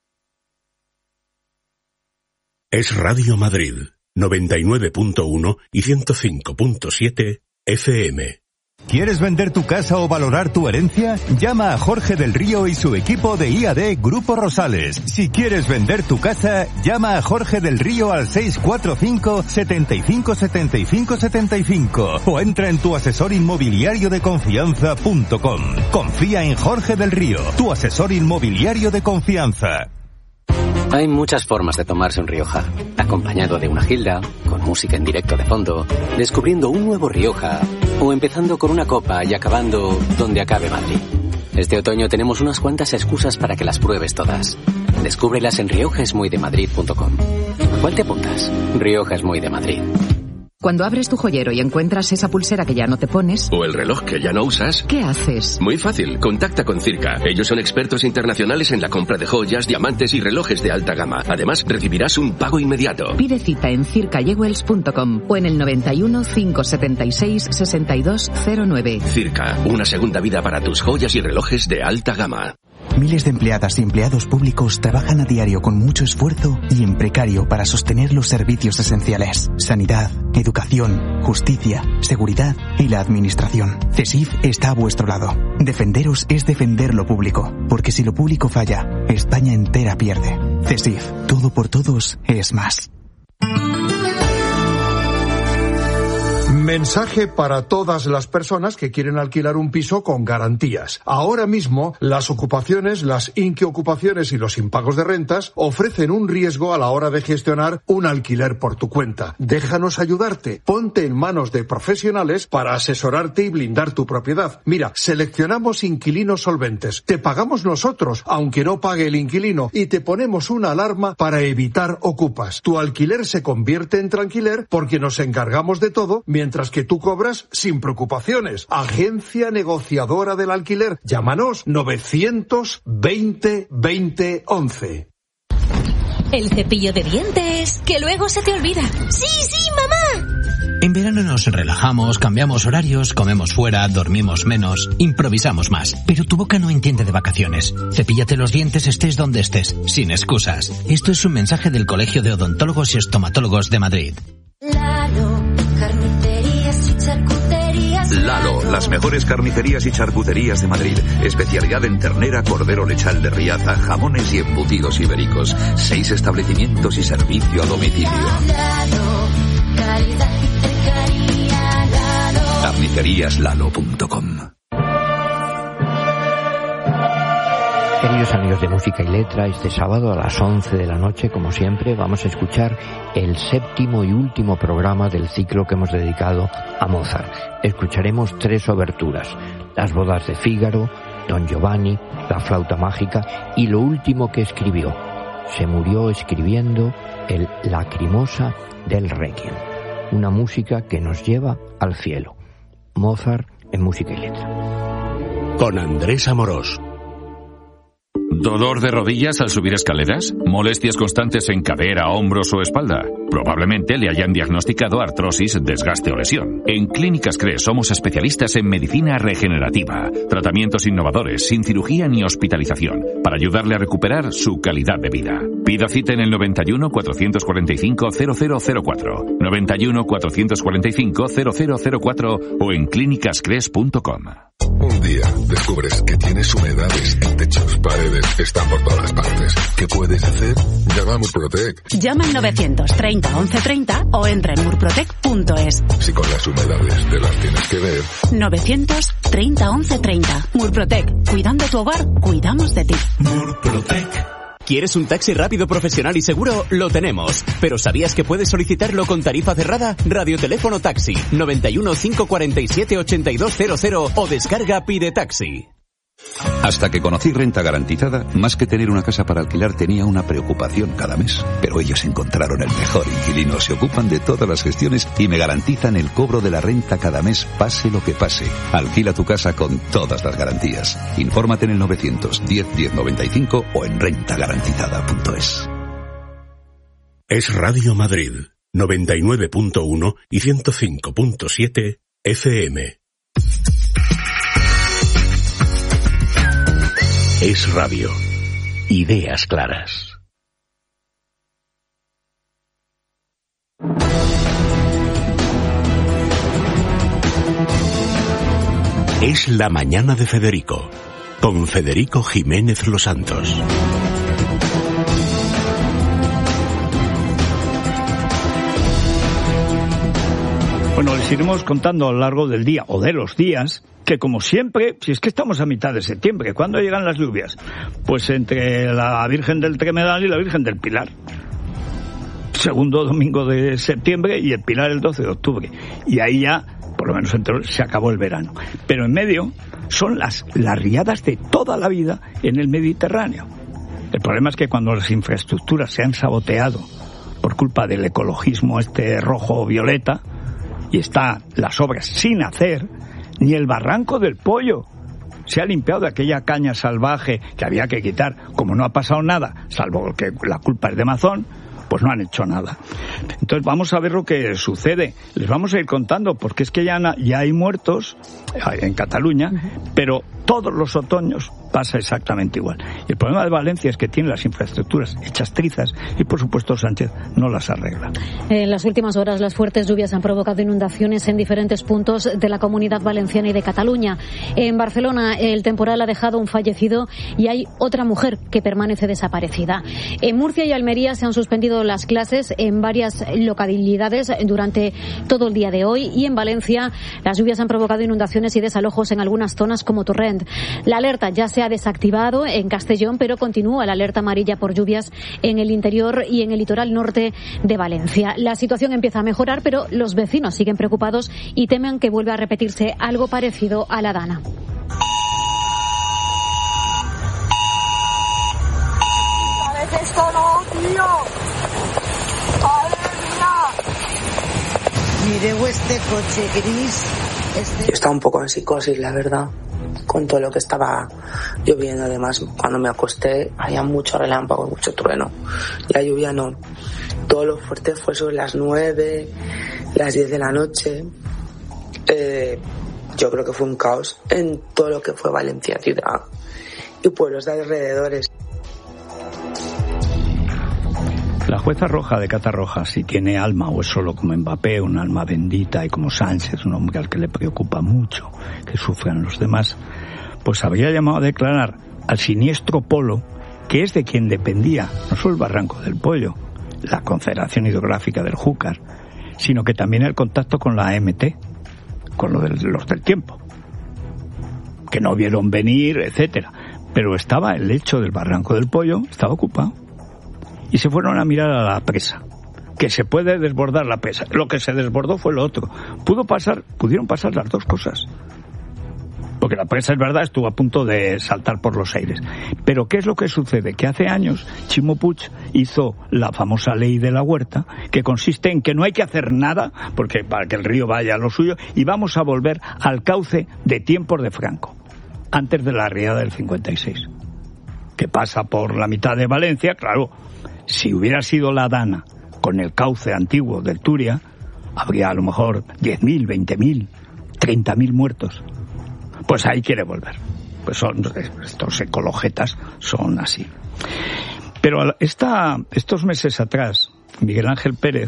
Es Radio Madrid, noventa y nueve punto uno y ciento cinco punto siete F M. ¿Quieres vender tu casa o valorar tu herencia? Llama a Jorge del Río y su equipo de I A D Grupo Rosales. Si quieres vender tu casa, llama a Jorge del Río al seis cuatro cinco, setenta y cinco, setenta y cinco, setenta y cinco o entra en tu asesor inmobiliario de confianza punto com. Confía en Jorge del Río, tu asesor inmobiliario de confianza. Hay muchas formas de tomarse un Rioja. Acompañado de una gilda, con música en directo de fondo, descubriendo un nuevo Rioja, o empezando con una copa y acabando donde acabe Madrid. Este otoño tenemos unas cuantas excusas para que las pruebes todas. Descúbrelas en rioja es muy de madrid punto com. ¿Cuál te apuntas? Rioja es muy de Madrid. Cuando abres tu joyero y encuentras esa pulsera que ya no te pones... o el reloj que ya no usas... ¿qué haces? Muy fácil, contacta con Circa. Ellos son expertos internacionales en la compra de joyas, diamantes y relojes de alta gama. Además, recibirás un pago inmediato. Pide cita en circa jewels punto com o en el noventa y uno, cinco setenta y seis, sesenta y dos cero nueve. Circa, una segunda vida para tus joyas y relojes de alta gama. Miles de empleadas y empleados públicos trabajan a diario con mucho esfuerzo y en precario para sostener los servicios esenciales: sanidad, educación, justicia, seguridad y la administración. CESIF está a vuestro lado. Defenderos es defender lo público, porque si lo público falla, España entera pierde. CESIF, todo por todos es más. Mensaje para todas las personas que quieren alquilar un piso con garantías. Ahora mismo, las ocupaciones, las inquiocupaciones y los impagos de rentas ofrecen un riesgo a la hora de gestionar un alquiler por tu cuenta. Déjanos ayudarte. Ponte en manos de profesionales para asesorarte y blindar tu propiedad. Mira, seleccionamos inquilinos solventes. Te pagamos nosotros, aunque no pague el inquilino, y te ponemos una alarma para evitar ocupas. Tu alquiler se convierte en tranquiler porque nos encargamos de todo, mientras que tú cobras sin preocupaciones. Agencia negociadora del alquiler. Llámanos novecientos veinte veinte once. El cepillo de dientes, que luego se te olvida. ¡Sí, sí, mamá! En verano nos relajamos, cambiamos horarios, comemos fuera, dormimos menos, improvisamos más. Pero tu boca no entiende de vacaciones. Cepíllate los dientes estés donde estés, sin excusas. Esto es un mensaje del Colegio de Odontólogos y Estomatólogos de Madrid. Lalo, carnicerías y charcuterías. Lalo, las mejores carnicerías y charcuterías de Madrid. Especialidad en ternera, cordero lechal de Riaza, jamones y embutidos ibéricos. Seis establecimientos y servicio a domicilio. Lalo, calidad y cercanía. Lalo. carnicerías lalo punto com. Queridos amigos de Música y Letra, este sábado a las once de la noche, como siempre, vamos a escuchar el séptimo y último programa del ciclo que hemos dedicado a Mozart. Escucharemos tres oberturas: Las bodas de Fígaro, Don Giovanni, La flauta mágica y lo último que escribió. Se murió escribiendo el Lacrimosa del Requiem, una música que nos lleva al cielo. Mozart en Música y Letra. Con Andrés Amorós. ¿Dolor de rodillas al subir escaleras? ¿Molestias constantes en cadera, hombros o espalda? Probablemente le hayan diagnosticado artrosis, desgaste o lesión. En Clínicas C R E somos especialistas en medicina regenerativa, tratamientos innovadores, sin cirugía ni hospitalización, para ayudarle a recuperar su calidad de vida. Pida cita en el noventa y uno, cuatrocientos cuarenta y cinco, cero cero cero cuatro, noventa y uno, cuatrocientos cuarenta y cinco, cero cero cero cuatro o en clínicas cres punto com. Un día descubres que tienes humedades en techos, paredes, están por todas partes. ¿Qué puedes hacer? Llama a Murprotec. Llama al novecientos treinta once treinta o entra en murprotec punto es. Si con las humedades te las tienes que ver. novecientos treinta once treinta. Murprotec. Cuidando tu hogar, cuidamos de ti. Murprotec. ¿Quieres un taxi rápido, profesional y seguro? Lo tenemos. ¿Pero sabías que puedes solicitarlo con tarifa cerrada? Radioteléfono Taxi, noventa y uno, quinientos cuarenta y siete, ochenta y dos cero cero o descarga Pide Taxi. Hasta que conocí Renta Garantizada, más que tener una casa para alquilar tenía una preocupación cada mes. Pero ellos encontraron el mejor inquilino, se ocupan de todas las gestiones y me garantizan el cobro de la renta cada mes, pase lo que pase. Alquila tu casa con todas las garantías. Infórmate en el novecientos diez diez noventa y cinco o en renta garantizada punto es. Es Radio Madrid, noventa y nueve punto uno y ciento cinco punto siete F M. Es radio. Ideas claras. Es la mañana de Federico, con Federico Jiménez Los Santos. Bueno, les iremos contando a lo largo del día, o de los días, que como siempre, si es que estamos a mitad de septiembre, ¿cuándo llegan las lluvias? Pues entre la Virgen del Tremedal y la Virgen del Pilar. Segundo domingo de septiembre y el Pilar el doce de octubre. Y ahí ya, por lo menos entre, se acabó el verano. Pero en medio son las, las riadas de toda la vida en el Mediterráneo. El problema es que cuando las infraestructuras se han saboteado por culpa del ecologismo este rojo o violeta, y están las obras sin hacer, ni el barranco del Pollo se ha limpiado de aquella caña salvaje que había que quitar. Como no ha pasado nada, salvo que la culpa es de Mazón, pues no han hecho nada. Entonces vamos a ver lo que sucede. Les vamos a ir contando, porque es que ya, ya hay muertos en Cataluña, pero todos los otoños pasa exactamente igual. Y el problema de Valencia es que tiene las infraestructuras hechas trizas y, por supuesto, Sánchez no las arregla. En las últimas horas, las fuertes lluvias han provocado inundaciones en diferentes puntos de la Comunidad Valenciana y de Cataluña. En Barcelona, el temporal ha dejado un fallecido y hay otra mujer que permanece desaparecida. En Murcia y Almería se han suspendido las clases en varias localidades durante todo el día de hoy, y en Valencia las lluvias han provocado inundaciones y desalojos en algunas zonas como Torrent. La alerta ya se ha desactivado en Castellón, pero continúa la alerta amarilla por lluvias en el interior y en el litoral norte de Valencia. La situación empieza a mejorar, pero los vecinos siguen preocupados y temen que vuelva a repetirse algo parecido a la Dana. Esto no, tío. ¡Madre mía! Mire este coche gris. Este... Yo estaba un poco en psicosis, la verdad, con todo lo que estaba lloviendo. Además, cuando me acosté había mucho relámpago, mucho trueno. La lluvia no. Todo lo fuerte fue sobre las nueve, las diez de la noche. Eh, yo creo que fue un caos en todo lo que fue Valencia ciudad y pueblos de alrededores. La jueza roja de Catarroja, si tiene alma o es solo como Mbappé, un alma bendita, y como Sánchez, un hombre al que le preocupa mucho que sufran los demás, pues habría llamado a declarar al siniestro Polo, que es de quien dependía no solo el Barranco del Pollo, la Confederación Hidrográfica del Júcar, sino que también el contacto con la A M T, con lo de los del tiempo, que no vieron venir, etcétera. pero estaba el lecho del Barranco del Pollo, estaba ocupado. Y se fueron a mirar a la presa, que se puede desbordar la presa. Lo que se desbordó fue lo otro. Pudo pasar, pudieron pasar las dos cosas. Porque la presa, es verdad, estuvo a punto de saltar por los aires. Pero ¿qué es lo que sucede? Que hace años Ximo Puig hizo la famosa ley de la huerta, que consiste en que no hay que hacer nada, porque para que el río vaya a lo suyo, y vamos a volver al cauce de tiempos de Franco, antes de la riada del cincuenta y seis, que pasa por la mitad de Valencia. Claro, si hubiera sido la Dana con el cauce antiguo del Turia, habría a lo mejor diez mil, veinte mil, treinta mil muertos. Pues ahí quiere volver. Pues son estos ecologetas, son así. Pero esta, estos meses atrás, Miguel Ángel Pérez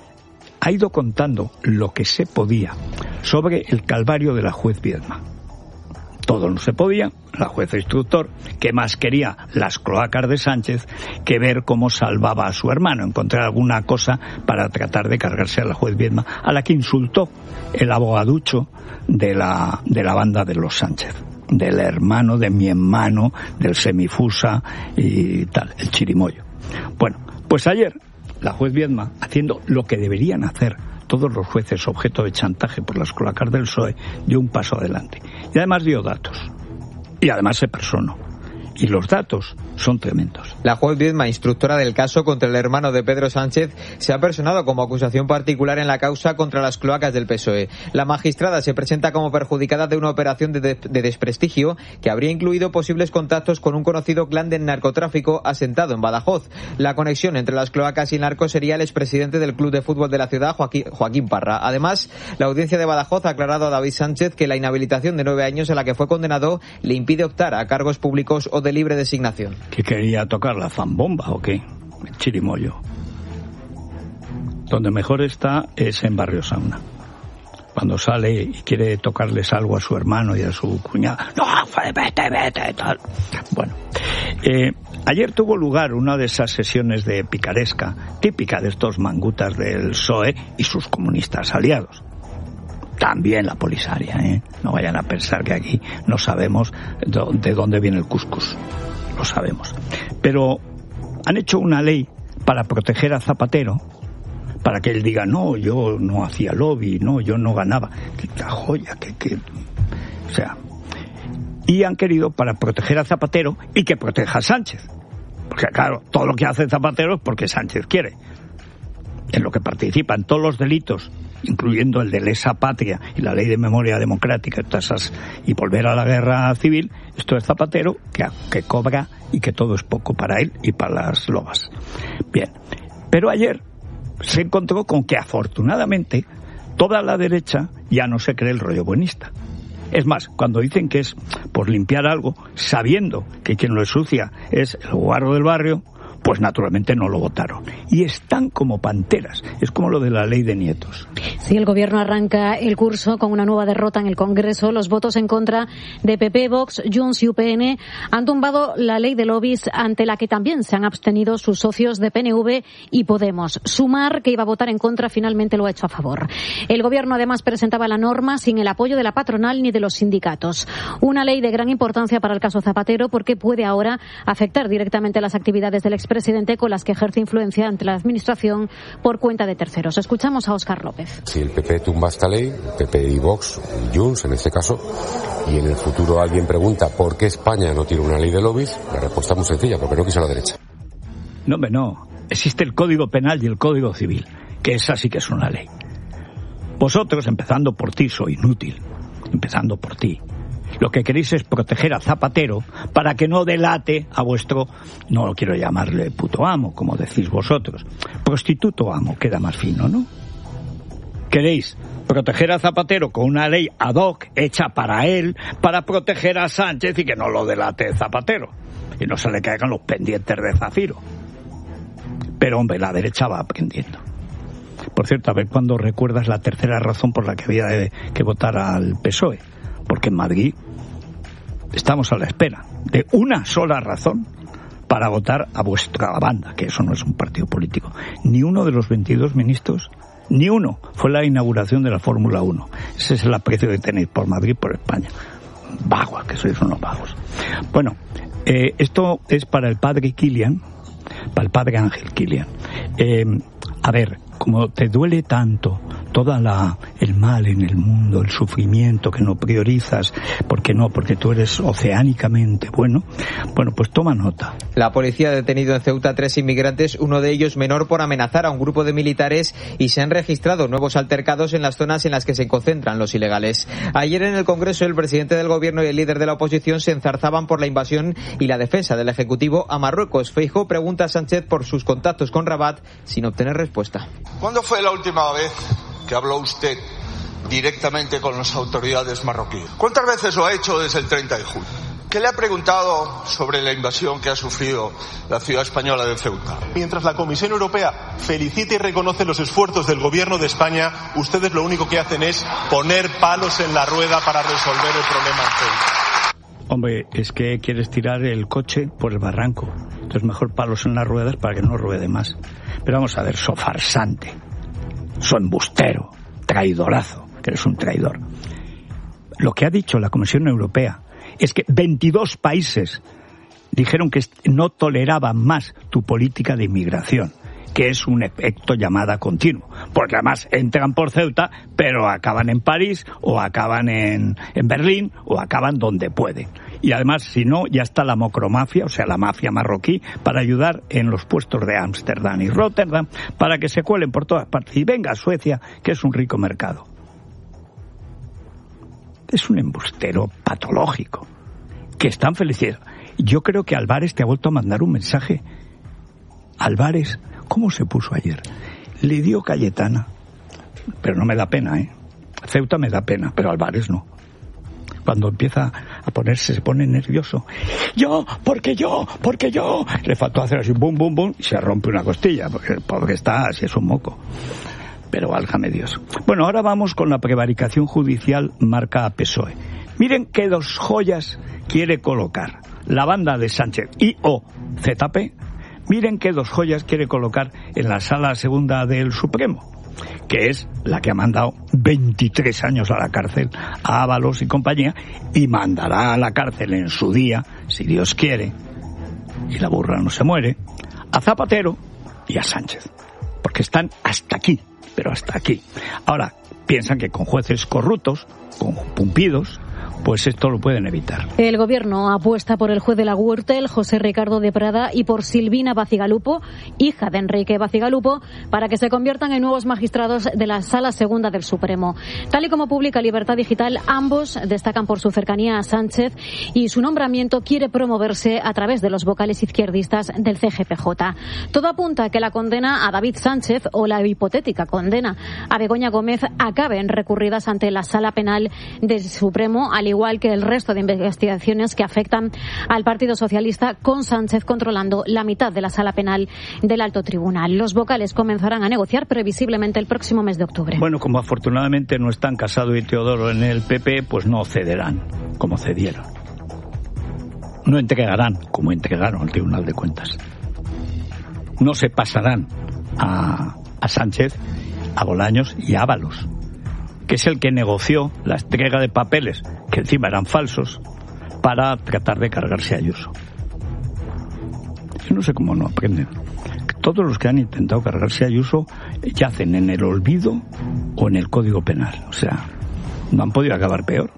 ha ido contando lo que se podía sobre el calvario de la juez Viedma. Todo no se podía, la jueza instructor, que más quería las cloacas de Sánchez que ver cómo salvaba a su hermano, encontrar alguna cosa para tratar de cargarse a la juez Viedma, a la que insultó el abogaducho de la, de la banda de los Sánchez, del hermano de mi hermano, del semifusa y tal, el chirimoyo. Bueno, pues ayer la juez Viedma, haciendo lo que deberían hacer todos los jueces objeto de chantaje por las cloacas del P S O E, dio un paso adelante. Y además dio datos. Y además se personó. Y los datos son tremendos. La juez Viedma, instructora del caso contra el hermano de Pedro Sánchez, se ha personado como acusación particular en la causa contra las cloacas del P S O E. La magistrada se presenta como perjudicada de una operación de, de, de desprestigio que habría incluido posibles contactos con un conocido clan del narcotráfico asentado en Badajoz. La conexión entre las cloacas y el narco sería el expresidente del club de fútbol de la ciudad, Joaquín, Joaquín Parra. Además, la audiencia de Badajoz ha aclarado a David Sánchez que la inhabilitación de nueve años a la que fue condenado le impide optar a cargos públicos o de libre designación. ¿Que quería tocar la zambomba o qué? El chirimoyo. Donde mejor está es en Barrio Sauna. Cuando sale y quiere tocarles algo a su hermano y a su cuñada. ¡No, vete, vete! Tal. Bueno, eh, ayer tuvo lugar una de esas sesiones de picaresca, típica de estos mangutas del P S O E y sus comunistas aliados. También la Polisaria, ¿eh? No vayan a pensar que aquí no sabemos de dónde viene el cuscús. Lo sabemos. Pero han hecho una ley para proteger a Zapatero, para que él diga, no, yo no hacía lobby, no, yo no ganaba. ¡Qué joya! Que, que... O sea, y han querido para proteger a Zapatero y que proteja a Sánchez. Porque claro, todo lo que hace Zapatero es porque Sánchez quiere. En lo que participan todos los delitos, incluyendo el de lesa patria y la ley de memoria democrática y todas esas, y volver a la guerra civil, esto es Zapatero que, que cobra y que todo es poco para él y para las lobas. Bien, pero ayer se encontró con que afortunadamente toda la derecha ya no se cree el rollo buenista. Es más, cuando dicen que es por limpiar algo, sabiendo que quien lo ensucia es el guarro del barrio, pues naturalmente no lo votaron. Y están como panteras. Es como lo de la ley de nietos. Sí, el gobierno arranca el curso con una nueva derrota en el Congreso. Los votos en contra de P P, Vox, Junts y U P N han tumbado la ley de lobbies, ante la que también se han abstenido sus socios de P N V y Podemos. Sumar, que iba a votar en contra, finalmente lo ha hecho a favor. El gobierno además presentaba la norma sin el apoyo de la patronal ni de los sindicatos. Una ley de gran importancia para el caso Zapatero, porque puede ahora afectar directamente las actividades del expresidente, con las que ejerce influencia ante la administración por cuenta de terceros. Escuchamos a Óscar López. Si el P P tumba esta ley, P P y Vox, y Junts en este caso, y en el futuro alguien pregunta por qué España no tiene una ley de lobbies, la respuesta es muy sencilla, porque no quiso la derecha. No, hombre, no. Existe el Código Penal y el Código Civil, que esa sí que es una ley. Vosotros, empezando por ti, soy inútil. Empezando por ti. Lo que queréis es proteger a Zapatero para que no delate a vuestro, no quiero llamarle puto amo, como decís vosotros, prostituto amo, queda más fino, ¿no? Queréis proteger a Zapatero con una ley ad hoc hecha para él, para proteger a Sánchez y que no lo delate Zapatero y no se le caigan los pendientes de Zafiro. Pero hombre, la derecha va aprendiendo. Por cierto, a ver cuándo recuerdas la tercera razón por la que había de, que votar al P S O E. Porque en Madrid estamos a la espera de una sola razón para votar a vuestra banda, que eso no es un partido político. Ni uno de los veintidós ministros, ni uno, fue la inauguración de la Fórmula uno. Ese es el aprecio que tenéis por Madrid, por España. Vagos, que sois unos vagos. Bueno, eh, esto es para el padre Kilian, para el padre Ángel Kilian. Eh, a ver, como te duele tanto toda la el mal en el mundo, el sufrimiento que no priorizas, ¿por qué no? Porque tú eres oceánicamente bueno. Bueno, pues toma nota. La policía ha detenido en Ceuta a tres inmigrantes, uno de ellos menor, por amenazar a un grupo de militares, y se han registrado nuevos altercados en las zonas en las que se concentran los ilegales. Ayer en el Congreso el presidente del Gobierno y el líder de la oposición se enzarzaban por la invasión y la defensa del Ejecutivo a Marruecos. Feijóo pregunta a Sánchez por sus contactos con Rabat sin obtener respuesta. ¿Cuándo fue la última vez que habló usted directamente con las autoridades marroquíes? ¿Cuántas veces lo ha hecho desde el treinta de julio? ¿Qué le ha preguntado sobre la invasión que ha sufrido la ciudad española de Ceuta? Mientras la Comisión Europea felicita y reconoce los esfuerzos del Gobierno de España, ustedes lo único que hacen es poner palos en la rueda para resolver el problema en Ceuta. Hombre, es que quieres tirar el coche por el barranco. Entonces mejor palos en las ruedas para que no ruede más. Pero vamos a ver, so farsante, so embustero, traidorazo, que eres un traidor. Lo que ha dicho la Comisión Europea es que veintidós países dijeron que no toleraban más tu política de inmigración, que es un efecto llamada continuo, porque además entran por Ceuta, pero acaban en París, o acaban en, en Berlín, o acaban donde pueden. Y además, si no, ya está la mocromafia, o sea, la mafia marroquí, para ayudar en los puestos de Ámsterdam y Rotterdam, para que se cuelen por todas partes. Y venga a Suecia, que es un rico mercado. Es un embustero patológico, que están felices. Yo creo que Álvarez te ha vuelto a mandar un mensaje. Álvarez, ¿cómo se puso ayer? Le dio Cayetana, pero no me da pena, ¿eh? Ceuta me da pena, pero Álvarez no. Cuando empieza a ponerse, se pone nervioso. Yo, porque yo, porque yo. Le faltó hacer así, bum, bum, bum, y se rompe una costilla, porque el pobre está así, es un moco. Pero válgame Dios. Bueno, ahora vamos con la prevaricación judicial marca P S O E. Miren qué dos joyas quiere colocar la banda de Sánchez y o Z P. Miren qué dos joyas quiere colocar en la sala segunda del Supremo, que es la que ha mandado veintitrés años a la cárcel a Ábalos y compañía, y mandará a la cárcel en su día, si Dios quiere, y la burra no se muere, a Zapatero y a Sánchez, porque están hasta aquí, pero hasta aquí. Ahora, piensan que con jueces corruptos, con pumpidos, pues esto lo pueden evitar. El Gobierno apuesta por el juez de la Gürtel, José Ricardo de Prada, y por Silvina Bacigalupo, hija de Enrique Bacigalupo, para que se conviertan en nuevos magistrados de la Sala Segunda del Supremo. Tal y como publica Libertad Digital, ambos destacan por su cercanía a Sánchez, y su nombramiento quiere promoverse a través de los vocales izquierdistas del C G P J. Todo apunta a que la condena a David Sánchez o la hipotética condena a Begoña Gómez acaben recurridas ante la Sala Penal del Supremo, al igual que el resto de investigaciones que afectan al Partido Socialista, con Sánchez controlando la mitad de la sala penal del Alto Tribunal. Los vocales comenzarán a negociar previsiblemente el próximo mes de octubre. Bueno, como afortunadamente no están Casado y Teodoro en el P P, pues no cederán, como cedieron. No entregarán, como entregaron al Tribunal de Cuentas. No se pasarán a, a Sánchez, a Bolaños y a Ábalos, que es el que negoció la entrega de papeles, que encima eran falsos, para tratar de cargarse a Ayuso. Yo no sé cómo no aprenden. Todos los que han intentado cargarse a Ayuso yacen en el olvido o en el Código Penal. O sea, no han podido acabar peor.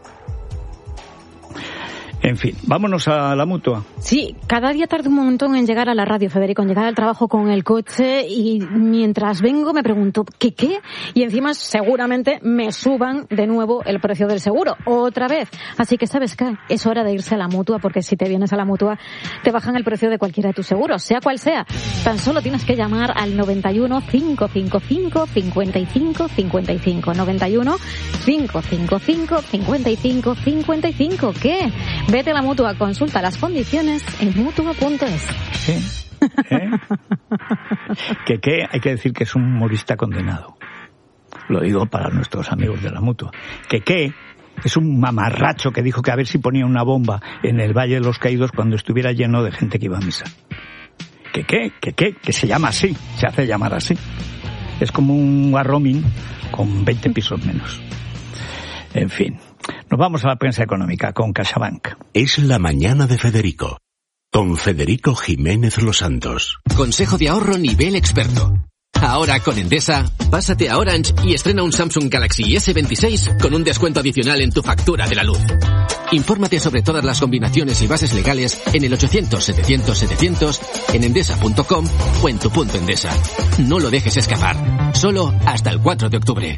En fin, vámonos a la Mutua. Sí, cada día tardo un montón en llegar a la radio, Federico, en llegar al trabajo con el coche, y mientras vengo me pregunto, ¿qué qué? Y encima seguramente me suban de nuevo el precio del seguro, otra vez. Así que, ¿sabes qué? Es hora de irse a la Mutua, porque si te vienes a la Mutua te bajan el precio de cualquiera de tus seguros, sea cual sea. Tan solo tienes que llamar al noventa y uno, cinco cinco cinco, cincuenta y cinco cincuenta y cinco. noventa y uno, cinco cinco cinco, cincuenta y cinco cincuenta y cinco. ¿Qué? Vete a la Mutua, consulta las condiciones en mutua punto es. ¿Eh? ¿Eh? que qué, hay que decir que es un humorista condenado. Lo digo para nuestros amigos de la Mutua. Que qué es un mamarracho que dijo que a ver si ponía una bomba en el Valle de los Caídos cuando estuviera lleno de gente que iba a misa. Que qué, que qué, que se llama así, se hace llamar así. Es como un Warroming con veinte pisos menos. En fin. Nos vamos a la prensa económica con CaixaBank. Es la mañana de Federico. con Federico Jiménez Los Santos. Consejo de ahorro nivel experto. Ahora con Endesa, pásate a Orange y estrena un Samsung Galaxy ese veintiséis con un descuento adicional en tu factura de la luz. Infórmate sobre todas las combinaciones y bases legales en el ochocientos setecientos setecientos, en endesa punto com o en tu punto Endesa. No lo dejes escapar. Solo hasta el cuatro de octubre.